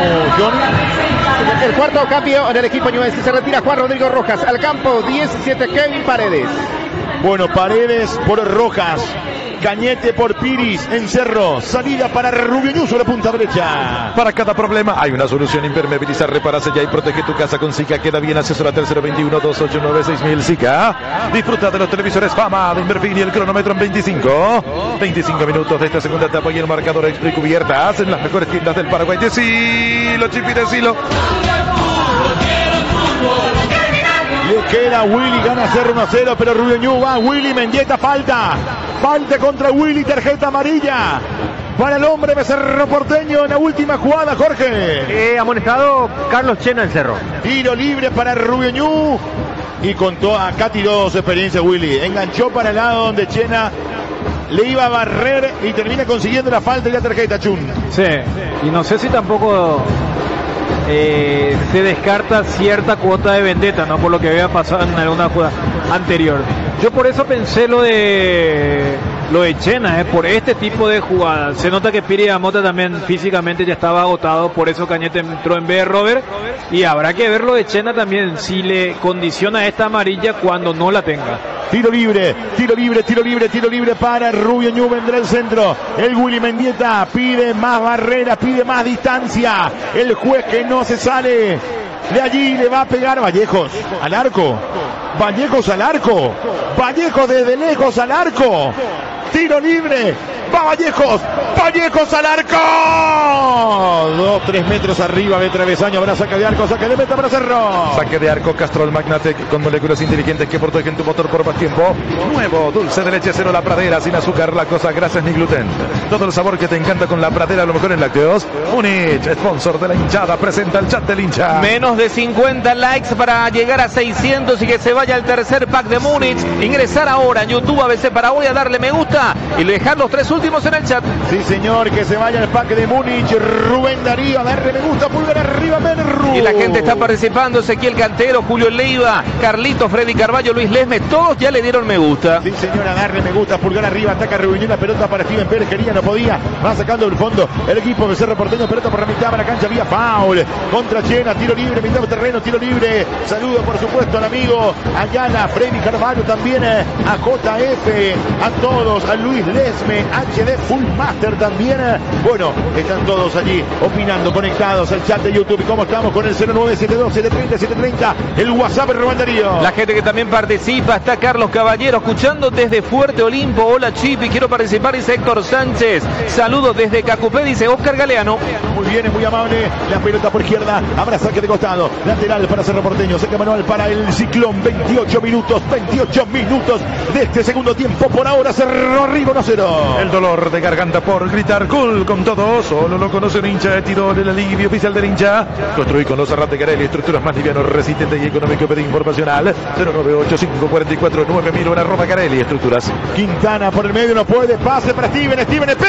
Johnny. El cuarto cambio en el equipo ñuense. Se retira Juan Rodrigo Rojas. Al campo diecisiete Kevin Paredes. Bueno, Paredes por Rojas, Cañete por Piris en Cerro, salida para Rubio Ñu sobre punta derecha. Para cada problema hay una solución. Impermeabilizar, repara, sella y protege tu casa con Zika. Queda bien, asesórate al cero veintiuno, dos ocho nueve, seis mil Zika. Disfruta de los televisores Fama de Inverfin y el cronómetro en veinticinco. veinticinco minutos de esta segunda etapa y el marcador extra y cubiertas en las mejores tiendas del Paraguay. Decilo, Chipi, decilo. Le queda Willy, gana Cerro uno a cero, pero Rubio Ñu va, Willy Mendieta, falta. Falta contra Willy, tarjeta amarilla para el hombre de Cerro Porteño en la última jugada, Jorge. Eh, amonestado Carlos Chena en Cerro. Tiro libre para Rubio Ñu. Y contó, acá tiró su experiencia Willy. Enganchó para el lado donde Chena le iba a barrer y termina consiguiendo la falta y la tarjeta, Chun. Sí, y no sé si tampoco eh, se descarta cierta cuota de vendetta, ¿no? Por lo que había pasado en alguna jugada anterior. Yo por eso pensé lo de lo de Chena, ¿eh? Por este tipo de jugadas. Se nota que Piri Amota también físicamente ya estaba agotado, por eso Cañete entró en vez de Robert. Y habrá que ver lo de Chena también, si le condiciona esta amarilla cuando no la tenga. Tiro libre, tiro libre, tiro libre, tiro libre para Rubio Ñu, vendrá el centro. El Willy Mendieta pide más barreras, pide más distancia. El juez que no se sale de allí, le va a pegar Vallejos al arco. Vallejos al arco. Vallejos desde lejos al arco. Tiro libre Va Vallejos. Vallejos al arco. Dos, tres metros arriba de travesaño. Habrá saque de arco, saque de meta para Cerro. Saque de arco Castrol Magnatec con moléculas inteligentes que protegen tu motor por más tiempo. Nuevo dulce de leche cero La Pradera, sin azúcar, lactosa, grasas ni gluten. Todo el sabor que te encanta con La Pradera, lo mejor en lácteos. Múnich, sponsor de la hinchada, presenta el chat del hincha. Menos de cincuenta likes para llegar a seiscientos y que se vaya al tercer pack de Múnich. Ingresar ahora en YouTube A B C Paraguay a darle me gusta y dejar los tres últimos en el chat. Sí, señor, que se vaya al pack de Múnich. Rubén Darío a darle me gusta, pulgar arriba, Menru. Y la gente está participando. Ezequiel Cantero, Julio Leiva, Carlito, Freddy Carballo, Luis Lesme, todos ya le dieron me gusta. Sí, señor, a darle me gusta, pulgar arriba, ataca Rubén, la pelota para Steven Pérez, quería, no podía, va sacando el fondo el equipo de Cerro Porteño, pelota por la mitad de la cancha, vía foul, contra Chena, tiro libre, mitad de terreno, tiro libre, saludo por supuesto al amigo Ayala, Freddy Carvalho también, a J F, a todos, a Luis Lesme, H D Full Master también, bueno, están todos allí opinando, conectados al chat de YouTube. ¿Cómo estamos con el cero nueve siete dos siete tres cero siete tres cero? El WhatsApp de Rubén Darío. La gente que también participa, está Carlos Caballero escuchando desde Fuerte Olimpo. Hola Chipi, quiero participar, dice Héctor Sánchez. Saludos desde Cacupé, dice Oscar Galeano. Muy bien, es muy amable. La pelota por izquierda, habrá saque de costado, lateral para Cerro Porteño, saque manual para el Ciclón. Veintiocho minutos, veintiocho minutos de este segundo tiempo. Por ahora Cerro arriba uno cero. El dolor de garganta por gritar cool con todo, solo lo conoce un hincha de tiro del alivio oficial del hincha. Construí con los Arrate Carelli, estructuras más livianos, resistentes y económico. Pedí informacional cero nueve ocho cinco cuatro cuatro nueve mil en arroba Carelli Estructuras. Quintana por el medio, no puede, pase para Steven, Steven le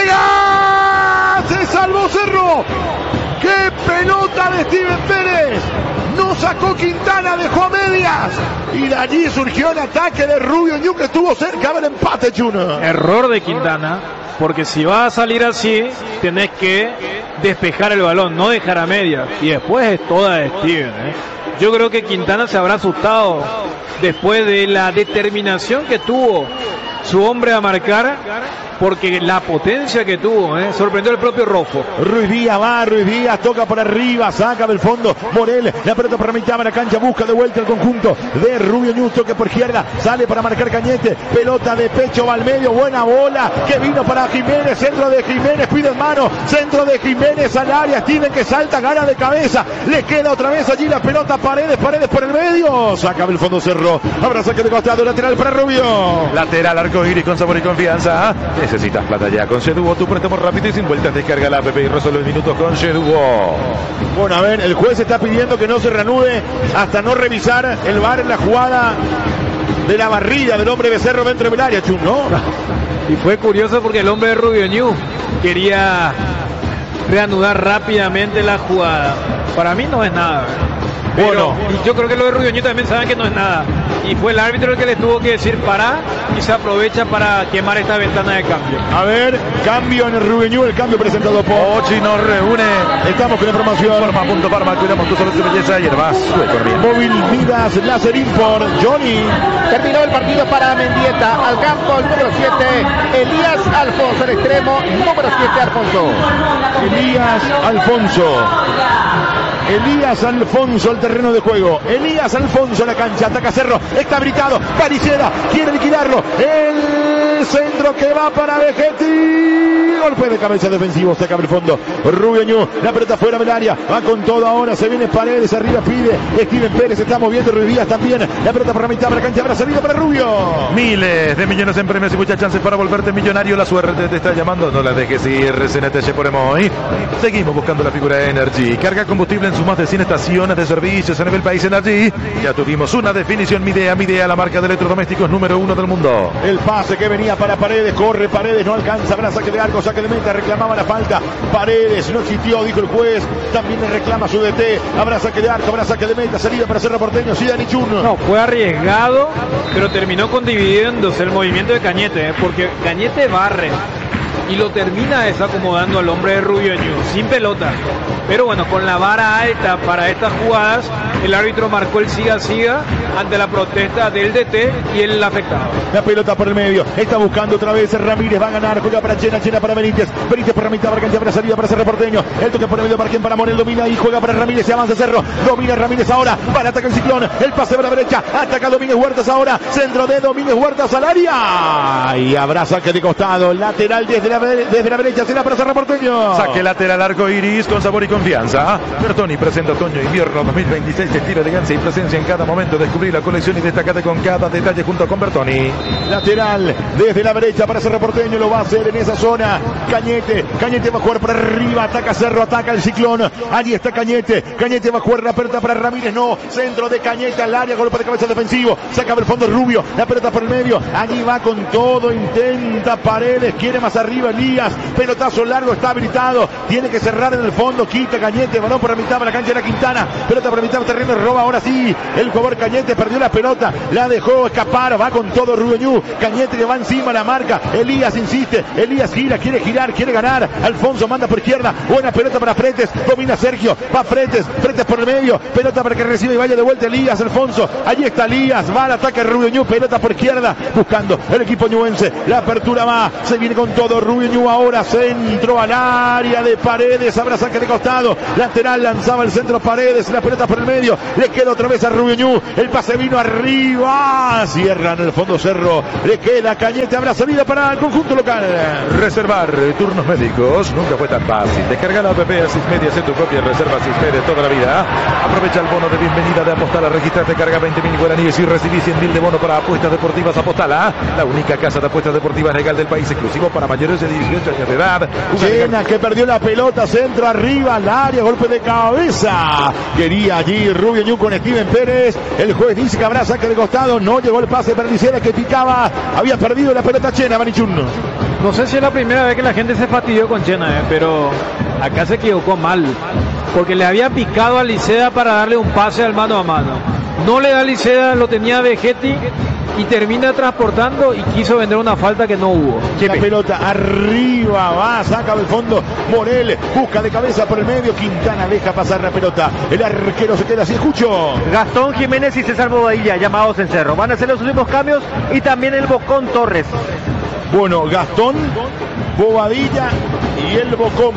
pega, se salvó Cerro. ¡Qué pelota de Steven Pérez! No sacó Quintana, dejó a medias. Y de allí surgió el ataque de Rubio Ñu, que estuvo cerca del empate, Chuno. Error de Quintana, porque si va a salir así, tenés que despejar el balón, no dejar a medias. Y después es toda de Steven, ¿eh? Yo creo que Quintana se habrá asustado después de la determinación que tuvo su hombre a marcar, porque la potencia que tuvo, ¿eh? Sorprendió el propio Rojo. Ruiz Díaz va, Ruiz Díaz toca por arriba, saca del fondo Morel, la pelota por la mitad de la cancha, busca de vuelta el conjunto de Rubio Ñu, toque por izquierda, sale para marcar Cañete, pelota de pecho, va al medio, buena bola, que vino para Jiménez, centro de Jiménez, pide en mano, centro de Jiménez al área, Steven que salta, gana de cabeza, le queda otra vez allí la pelota, Paredes, Paredes por el medio, saca del fondo Cerro, habrá saque de costado, lateral para Rubio. Lateral arcoíris con sabor y confianza. Necesitas plata ya con Sheduo, tu préstamo rápido y sin vueltas. Descarga la app y resuelve minutos con Sheduo. Bueno, a ver, el juez está pidiendo que no se reanude hasta no revisar el V A R en la jugada de la barrida del hombre de Cerro dentro del área, Chum, ¿no? Y fue curioso porque el hombre de Rubio Ñu quería reanudar rápidamente la jugada. Para mí no es nada. Pero, bueno, y yo creo que lo de Rubio Ñu también saben que no es nada. Y fue el árbitro el que les tuvo que decir para, y se aprovecha para quemar esta ventana de cambio. A ver, cambio en el Rubio Ñu, el cambio presentado por Ochi nos reúne. Estamos con la información. Forma punto Parma, cuidamos tu salud, tu belleza y además tu economía. Móvil Midas Láser Import, Johnny. Terminó el partido para Mendieta. Al campo el número siete, Elías Alfonso, el extremo número siete, Alfonso. Elías Alfonso. Elías Alfonso, el terreno de juego. Elías Alfonso, la cancha, ataca Cerro, está habilitado, Paricera, quiere liquidarlo. El centro que va para Vegetti. Golpe de cabeza defensivo, saca el fondo. Rubio Ñu, la pelota fuera del área, va con todo ahora, se viene Paredes, arriba pide. Steven Pérez, se está moviendo, Ruiz Díaz también. La pelota por la mitad de la cancha, habrá salido para Rubio. Miles de millones en premios y muchas chances para volverte millonario. La suerte te está llamando, no la dejes ir. C N T por Emoy. Seguimos buscando la figura de Energy. Carga combustible en sus más de cien estaciones de servicios en el país. Energy. Ya tuvimos una definición. Midea, Midea, la marca de electrodomésticos número uno del mundo. El pase que venía para Paredes, corre Paredes, no alcanza, habrá saque de arco, saque de meta, reclamaba la falta. Paredes no existió, dijo el juez. También le reclama su D T. Habrá saque de arco, habrá saque de meta, salida para Cerro Porteño. Sí, Dani Chun. No, fue arriesgado, pero terminó con dividiéndose el movimiento de Cañete, ¿eh? Porque Cañete barre y lo termina desacomodando al hombre de Rubio Ñu, sin pelota. Pero bueno, con la vara alta para estas jugadas, el árbitro marcó el siga-siga ante la protesta del D T y el afectado. La pelota por el medio, está buscando otra vez Ramírez, va a ganar, juega para Chena, Chena para Benítez, Benítez por la mitad, para para salida para Cerro Porteño, el toque por el medio, para quien para Morel, domina y juega para Ramírez, se avanza Cerro, domina Ramírez ahora, para atacar el Ciclón, el pase por la derecha, ataca Domínguez Huertas ahora, centro de Domínguez Huertas al área, y habrá saque de costado, lateral desde la desde la derecha, será para Cerro Porteño. Saque lateral arco iris con sabor y confianza. Bertoni presenta otoño invierno dos mil veintiséis, estilo, elegancia y presencia en cada momento. Descubrir la colección y destacate con cada detalle junto con Bertoni. Lateral desde la derecha para Cerro Porteño, lo va a hacer en esa zona. Cañete, Cañete va a jugar por arriba, ataca Cerro, ataca el Ciclón. Allí está Cañete, Cañete va a jugar la pelota para Ramírez, no, centro de Cañete al área, golpe de cabeza defensivo, saca del fondo Rubio, la pelota por el medio, allí va con todo, intenta Paredes, quiere más arriba Elías, pelotazo largo, está habilitado, tiene que cerrar en el fondo, quita Cañete, balón por la mitad para la cancha de la Quintana, pelota por la mitad, terreno, roba ahora sí, el jugador Cañete perdió la pelota, la dejó escapar, va con todo Rubeñú, Cañete que va encima, la marca, Elías insiste, Elías gira, quiere girar, quiere ganar, Alfonso manda por izquierda, buena pelota para Fretes, domina Sergio, va Fretes, Fretes por el medio, pelota para que reciba y vaya de vuelta Elías, Alfonso, allí está Elías, va al ataque Rubeñú, pelota por izquierda, buscando el equipo ñuense, la apertura va, se viene con todo Rubeñú ahora, centro al área de Paredes, habrá saque de costado, lateral lanzaba el centro Paredes, la pelota por el medio, le queda otra vez a Rubeñú, el pase vino arriba, cierra en el fondo Cerro, le queda Cañete, habrá salida para el conjunto local. Reservar turnos médicos nunca fue tan fácil. Descarga la app Asismed y hace tu propia reserva Asismed de toda la vida. Aprovecha el bono de bienvenida de Apostala, registrate, carga veinte mil guaraníes y recibí cien mil de bono para apuestas deportivas. Apostala, la única casa de apuestas deportivas legal del país, exclusivo para mayores de dieciocho años de edad. Llena que perdió la pelota, centro arriba al área, golpe de cabeza. Quería allí Rubio Ñu con Steven Pérez. El juez dice que habrá saque de costado. No llegó el pase para Licera que picaba. Había perdido la pelota Chena, Manichun. No sé si es la primera vez que la gente se fastidió con Chena, eh, pero acá se equivocó mal. Porque le había picado a Liceda para darle un pase al mano a mano. No le da a Liceda, lo tenía Vegetti y termina transportando y quiso vender una falta que no hubo. La pelota arriba va, saca del fondo Morel, busca de cabeza por el medio, Quintana deja pasar la pelota, el arquero se queda así, escucho. Gastón Jiménez y César Bobadilla llamados en Cerro, van a hacer los últimos cambios y también el Bocón Torres. Bueno, Gastón, Bobadilla y el Bocón.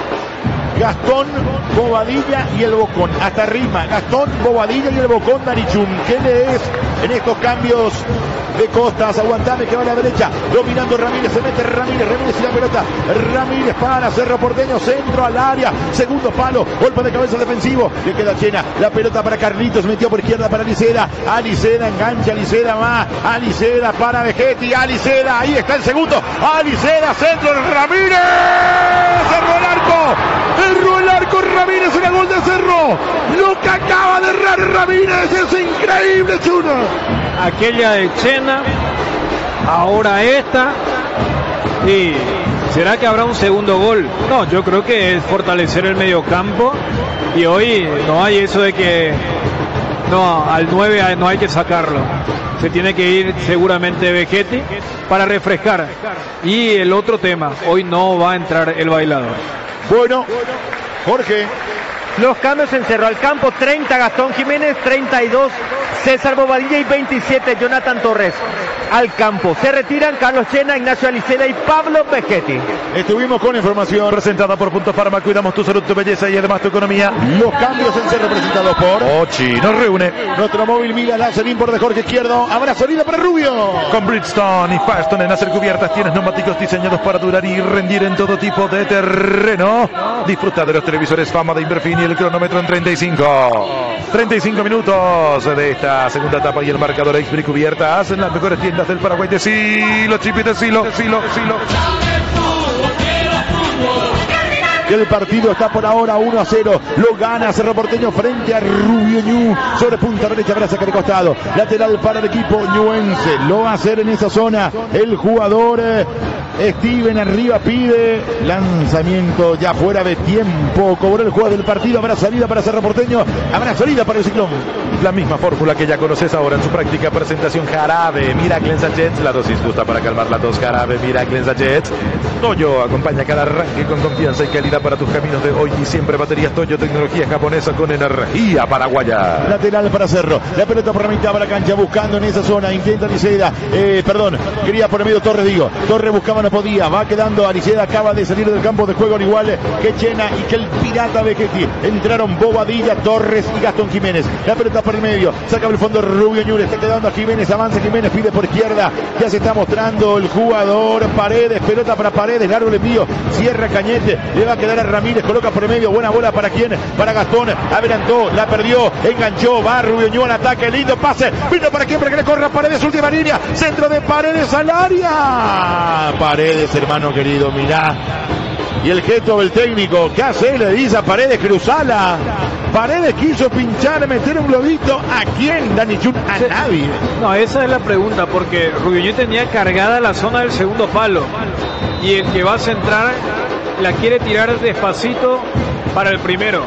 Gastón, Bobadilla y el Bocón. Hasta rima. Gastón, Bobadilla y el Bocón, Danichun. ¿Qué le es en estos cambios de Costas? Aguantame que va a la derecha. Dominando Ramírez. Se mete Ramírez. Ramírez y la pelota. Ramírez para Cerro Porteño. Centro al área. Segundo palo. Golpe de cabeza defensivo. Le queda Chena. La pelota para Carlitos. Metió por izquierda para Liceda. Aliceda engancha. Aliceda va. Aliceda para Vegetti. Aliceda. Ahí está el segundo. Aliceda. Centro. Ramírez. Cerró el arco. Cerró el arco Ramírez en el gol de Cerro. Lo que acaba de errar Ramírez es increíble, Chuno. Aquella de Chena, ahora esta. Y ¿será que habrá un segundo gol? No, yo creo que es fortalecer el mediocampo. Y hoy no hay eso de que no, al nueve no hay que sacarlo. Se tiene que ir seguramente Vegetti para refrescar. Y el otro tema, hoy no va a entrar el bailador. Bueno, Jorge. Los cambios en Cerro, al campo treinta Gastón Jiménez, treinta y dos César Bobadilla y veintisiete Jonathan Torres. Al campo se retiran Carlos Chena, Ignacio Aliceda y Pablo Vegetti. Estuvimos con información presentada por Punto Farma. Cuidamos tu salud, tu belleza y además tu economía. Los cambios en Cerro presentados por Ochi. Nos reúne nuestro móvil Mila, lanza el import de Jorge Izquierdo. Habrá salida para Rubio. Con Bridgestone y Firestone en hacer cubiertas tienes neumáticos diseñados para durar y rendir en todo tipo de terreno. Disfruta de los televisores Fama de Inverfini y el cronómetro en treinta y cinco. treinta y cinco minutos de esta segunda etapa y el marcador X Cubiertas en las mejores tiendas del Paraguay. De Silo, Chipi, de Silo, Silo, Silo. El partido está por ahora uno a cero. Lo gana Cerro Porteño frente a Rubio Ñu. Sobre punta derecha para sacar de costado. Lateral para el equipo ñuense. Lo va a hacer en esa zona el jugador eh, Steven arriba pide lanzamiento ya fuera de tiempo. Cobró el juego del partido. Habrá salida para Cerro Porteño. Habrá salida para el Ciclón. La misma fórmula que ya conoces ahora en su práctica presentación. Jarabe Miracle en Sachets. La dosis justa para calmar la tos. Jarabe Miracle en Sachets. Toyo acompaña cada arranque con confianza y calidad para tus caminos de hoy y siempre. Baterías Toyo, tecnología japonesa con energía paraguaya. Lateral para Cerro. La pelota por la mitad para la cancha buscando en esa zona. Intenta Liceda. Eh, perdón, quería por el medio Torres, digo. Torres buscaba no podía. Va quedando Ariceda, acaba de salir del campo de juego al igual que Chena y que el Pirata Vegetti. Entraron Bobadilla, Torres y Gastón Jiménez. La pelota por el medio, saca el fondo Rubio Ñu, le está quedando a Jiménez, avanza Jiménez, pide por izquierda. Ya se está mostrando el jugador Paredes, pelota para Paredes, largo el envío, cierra Cañete, le va a quedar a Ramírez, coloca por el medio, buena bola para quién, para Gastón, adelantó, la perdió, enganchó, va Rubio Ñu al ataque, lindo pase, vino para quién, para que le corra Paredes, última línea, centro de Paredes al área. Paredes, hermano querido, mirá. Y el gesto del técnico, ¿qué hace? Le dice a Paredes, cruzala. Paredes quiso pinchar, meter un globito. ¿A quién, Dani Chun? A nadie. No, esa es la pregunta, porque Rubio Ñu tenía cargada la zona del segundo palo. Y el que va a centrar la quiere tirar despacito para el primero.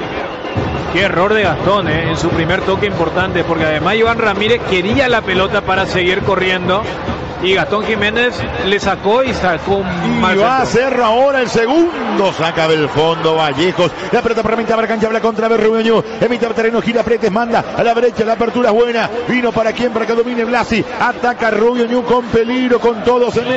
Qué error de Gastón, ¿eh? En su primer toque importante, porque además Iván Ramírez quería la pelota para seguir corriendo. Y Gastón Jiménez le sacó y sacó un y mal va centro. a hacer ahora el segundo. Saca del fondo Vallejos. La pelota para mitad, para cancha, habla contra Rubio Ñu. En mitad de terreno gira Pretes, manda a la derecha. La apertura es buena. Vino para quién, para que domine Blasi. Ataca Rubio Ñu con peligro, con todo. Se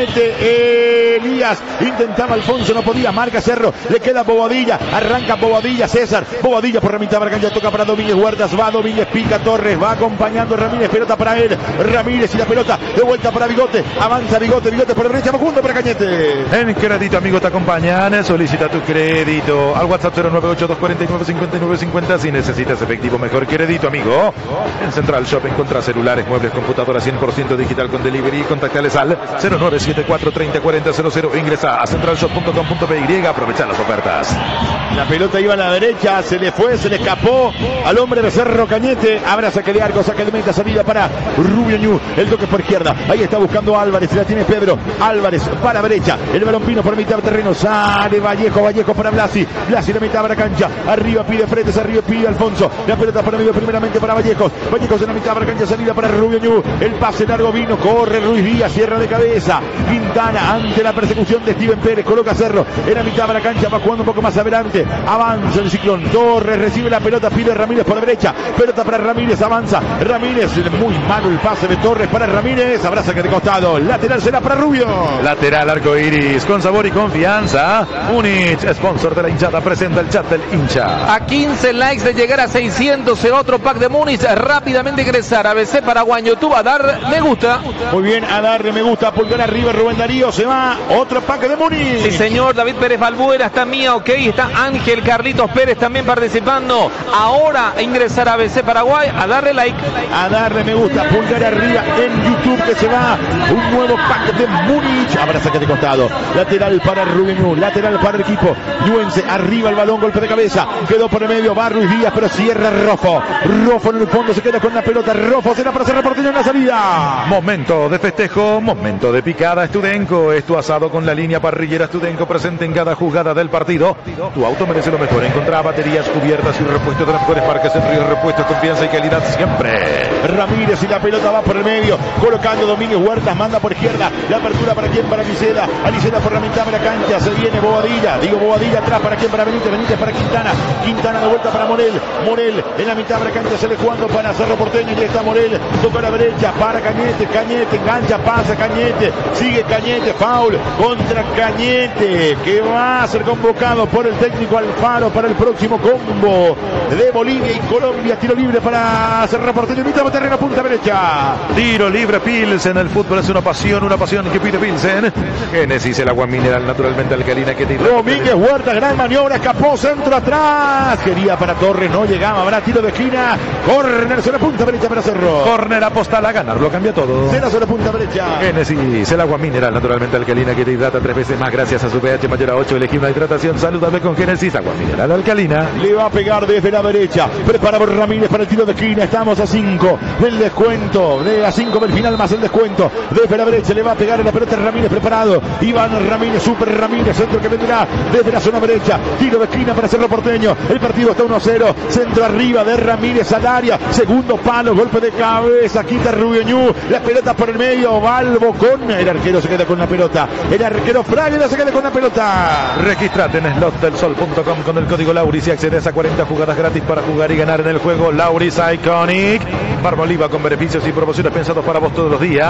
mete Elías. Intentaba Alfonso, no podía. Marca Cerro. Le queda Bobadilla. Arranca Bobadilla. César. Bobadilla por la mitad, para cancha. Toca para Domínguez Huertas. Va Domínguez, pica Torres. Va acompañando Ramírez. Pelota para él. Ramírez y la pelota de vuelta para Bigote. Avanza Bigote, Bigote por la derecha, Facundo para Cañete. En Crédito Amigo te acompañan, solicita tu crédito al WhatsApp cero nueve ocho dos cuatro nueve cinco nueve cinco cero si necesitas efectivo mejor Crédito Amigo. En Central Shop encontrás celulares, muebles, computadoras cien por ciento digital con delivery. Contactales al cero nueve siete cuatro treinta cuarenta cero cero. Ingresa a central shop punto com punto pe y aprovecha las ofertas. La pelota iba a la derecha, se le fue, se le escapó al hombre de Cerro Cañete. Habrá saque de arco, saque de meta, salida para Rubio Ñu. El toque por izquierda, ahí está buscando Álvarez, la tiene Pedro. Álvarez para derecha, el balón vino por mitad de terreno, sale Vallejo, Vallejo para Blasi. Blasi la mitad de la cancha, arriba pide Fretes, arriba pide Alfonso. La pelota para medio primeramente para Vallejos. Vallejos en la mitad de la cancha, salida para Rubio Ñu. El pase largo vino, corre Ruiz Díaz, cierra de cabeza. Quintana ante la persecución de Steven Pérez, coloca Cerro en la mitad de la cancha, va jugando un poco más adelante. Avanza el Ciclón, Torres recibe la pelota, pide Ramírez por la derecha, pelota para Ramírez, avanza Ramírez, muy malo el pase de Torres para Ramírez, abraza que de costado, lateral será para Rubio. Lateral arco iris, con sabor y confianza. Múnich, sponsor de la hinchada, presenta el chat del hincha. A quince likes de llegar a seiscientos en otro pack de Múnich, rápidamente ingresar a B C Paraguay en YouTube, a dar me gusta. Muy bien, a darle me gusta, pulgar arriba Rubén Darío, se va, otro pack de Múnich. Sí señor, David Pérez Balbuena, está Mía, ok, está Ángel Carlitos Pérez también participando. Ahora a ingresar a B C Paraguay, a darle like. A darle me gusta, pulgar arriba en YouTube, que se va un nuevo pack de Múnich. Habrá saque de costado, lateral para Rubio Ñu, lateral para el equipo Ñuense, arriba el balón, golpe de cabeza, quedó por el medio, va Ruiz Díaz, pero cierra Rofo. Rofo en el fondo se queda con la pelota, Rofo será para cerrar Porteño en la salida. Momento de festejo, momento de picada Estudenco, es tu asado con la línea parrillera Estudenco presente en cada jugada del partido. Tu auto merece lo mejor, encontrá baterías, cubiertas y repuestos de las mejores marcas en Río Repuestos, confianza y calidad siempre. Ramírez y la pelota va por el medio, colocando Domínguez Huertas, manda por izquierda, la apertura para quién, para Aliceda, Aliceda por la mitad de la cancha, se viene Bobadilla, digo Bobadilla atrás para quién, para Benítez, Benítez para Quintana, Quintana de vuelta para Morel, Morel en la mitad de la cancha, se le jugando para Cerro Porteño, y está Morel, toca a la derecha para Cañete, Cañete, engancha, pasa Cañete, sigue Cañete, foul contra Cañete, que va a ser convocado por el técnico Alfaro para el próximo combo de Bolivia y Colombia. Tiro libre para Cerro Porteño, mitad de terreno, punta derecha. Tiro libre Pilsen, el fútbol es una pasión, una pasión que pide Pilsen. Génesis, el agua mineral naturalmente alcalina que tiene. Domínguez Huerta, gran maniobra, escapó, centro atrás, quería para Torres, no llegaba, habrá tiro de esquina, córner sobre punta derecha para Cerro. Córner apostal a ganar, lo cambia todo. Cero sobre punta derecha. Génesis, el agua mineral naturalmente alcalina que te hidrata tres veces más gracias a su pH mayor a ocho. Elegí una hidratación saludable con Génesis, agua mineral alcalina. Le va a pegar desde la derecha, prepara por Ramírez para el tiro de esquina, estamos a cinco del descuento, de a cinco del final más el descuento, desde la derecha le va a pegar en la pelota Ramírez, preparado, Iván Ramírez, Super Ramírez, centro que vendrá desde la zona derecha, tiro de esquina para Cerro Porteño, el partido está uno a cero, centro arriba de Ramírez al área, segundo palo, golpe de cabeza, quita Rubio Ñu, la pelota por el medio, Balbo con, el arquero se queda con la pelota, el arquero Fraga se queda con la pelota. Registrate en slot del sol punto com con el código Lauris y accedes a cuarenta jugadas gratis para jugar y ganar en el juego Lauris Iconic. Barba Oliva con beneficios y promociones pensados para vos todos los días.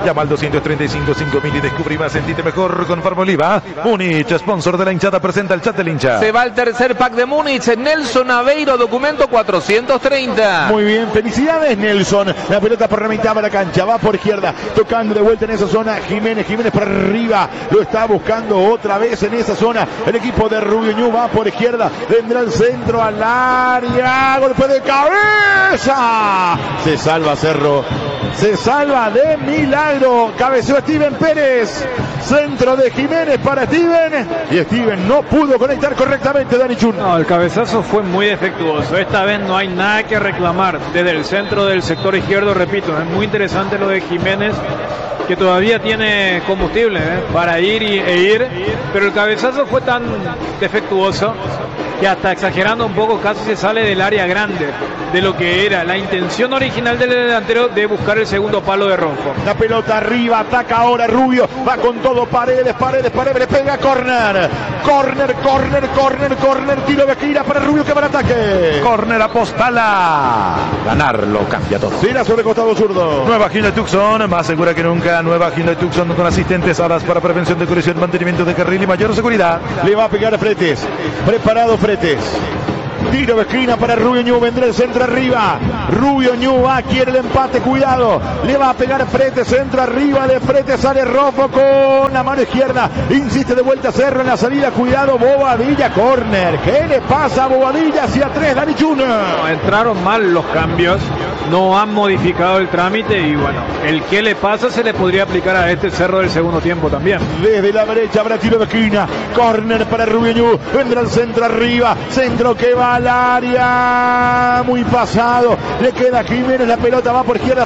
Llama al doscientos treinta y cinco cinco mil y descubrí más. Sentite mejor con Farmoliva. Múnich, sponsor de la hinchada, presenta el chat del hincha. Se va el tercer pack de Múnich. Nelson Aveiro, documento cuatrocientos treinta. Muy bien, felicidades Nelson. La pelota por la mitad de la cancha, va por izquierda, tocando de vuelta en esa zona Jiménez, Jiménez por arriba, lo está buscando otra vez en esa zona. El equipo de Rubio Ñu va por izquierda, vendrá el centro al área, golpe de cabeza. Se salva Cerro, se salva de milagro. Cabeceó Steven Pérez, centro de Jiménez para Steven, y Steven no pudo conectar correctamente. Dani Chun. No, el cabezazo fue muy defectuoso. Esta vez no hay nada que reclamar desde el centro del sector izquierdo. Repito, es muy interesante lo de Jiménez, que todavía tiene combustible ¿eh? para ir y, e ir, pero el cabezazo fue tan defectuoso que hasta exagerando un poco casi se sale del área grande de lo que era la intención original del delantero de buscar el segundo palo de Ronco. La pelota arriba, ataca ahora Rubio, va con todo Paredes, Paredes, Paredes, le pega córner, córner, córner, córner, córner, tiro de esquina para Rubio que va al ataque. Córner apostala. Ganarlo cambia todo. Tira sobre costado zurdo. Nueva Hyundai Tucson, más segura que nunca. Nueva Hyundai Tucson con asistentes alas para prevención de colisión, mantenimiento de carril y mayor seguridad. Le va a pegar a Fretes, preparado Fretes. Tiro de esquina para Rubio Ñu, vendrá el centro arriba. Rubio Ñu va, quiere el empate, cuidado. Le va a pegar Fretes, centro arriba de Fretes, sale Rofo con la mano izquierda. Insiste de vuelta Cerro en la salida, cuidado, Bobadilla, córner. ¿Qué le pasa a Bobadilla? Hacia tres, Dani Chun. No, entraron mal los cambios, no han modificado el trámite y bueno, el que le pasa se le podría aplicar a este Cerro del segundo tiempo también. Desde la derecha habrá tiro de esquina, córner para Rubio Ñu, vendrá el centro arriba, centro que va al área, muy pasado, le queda Jiménez, la pelota va por izquierda.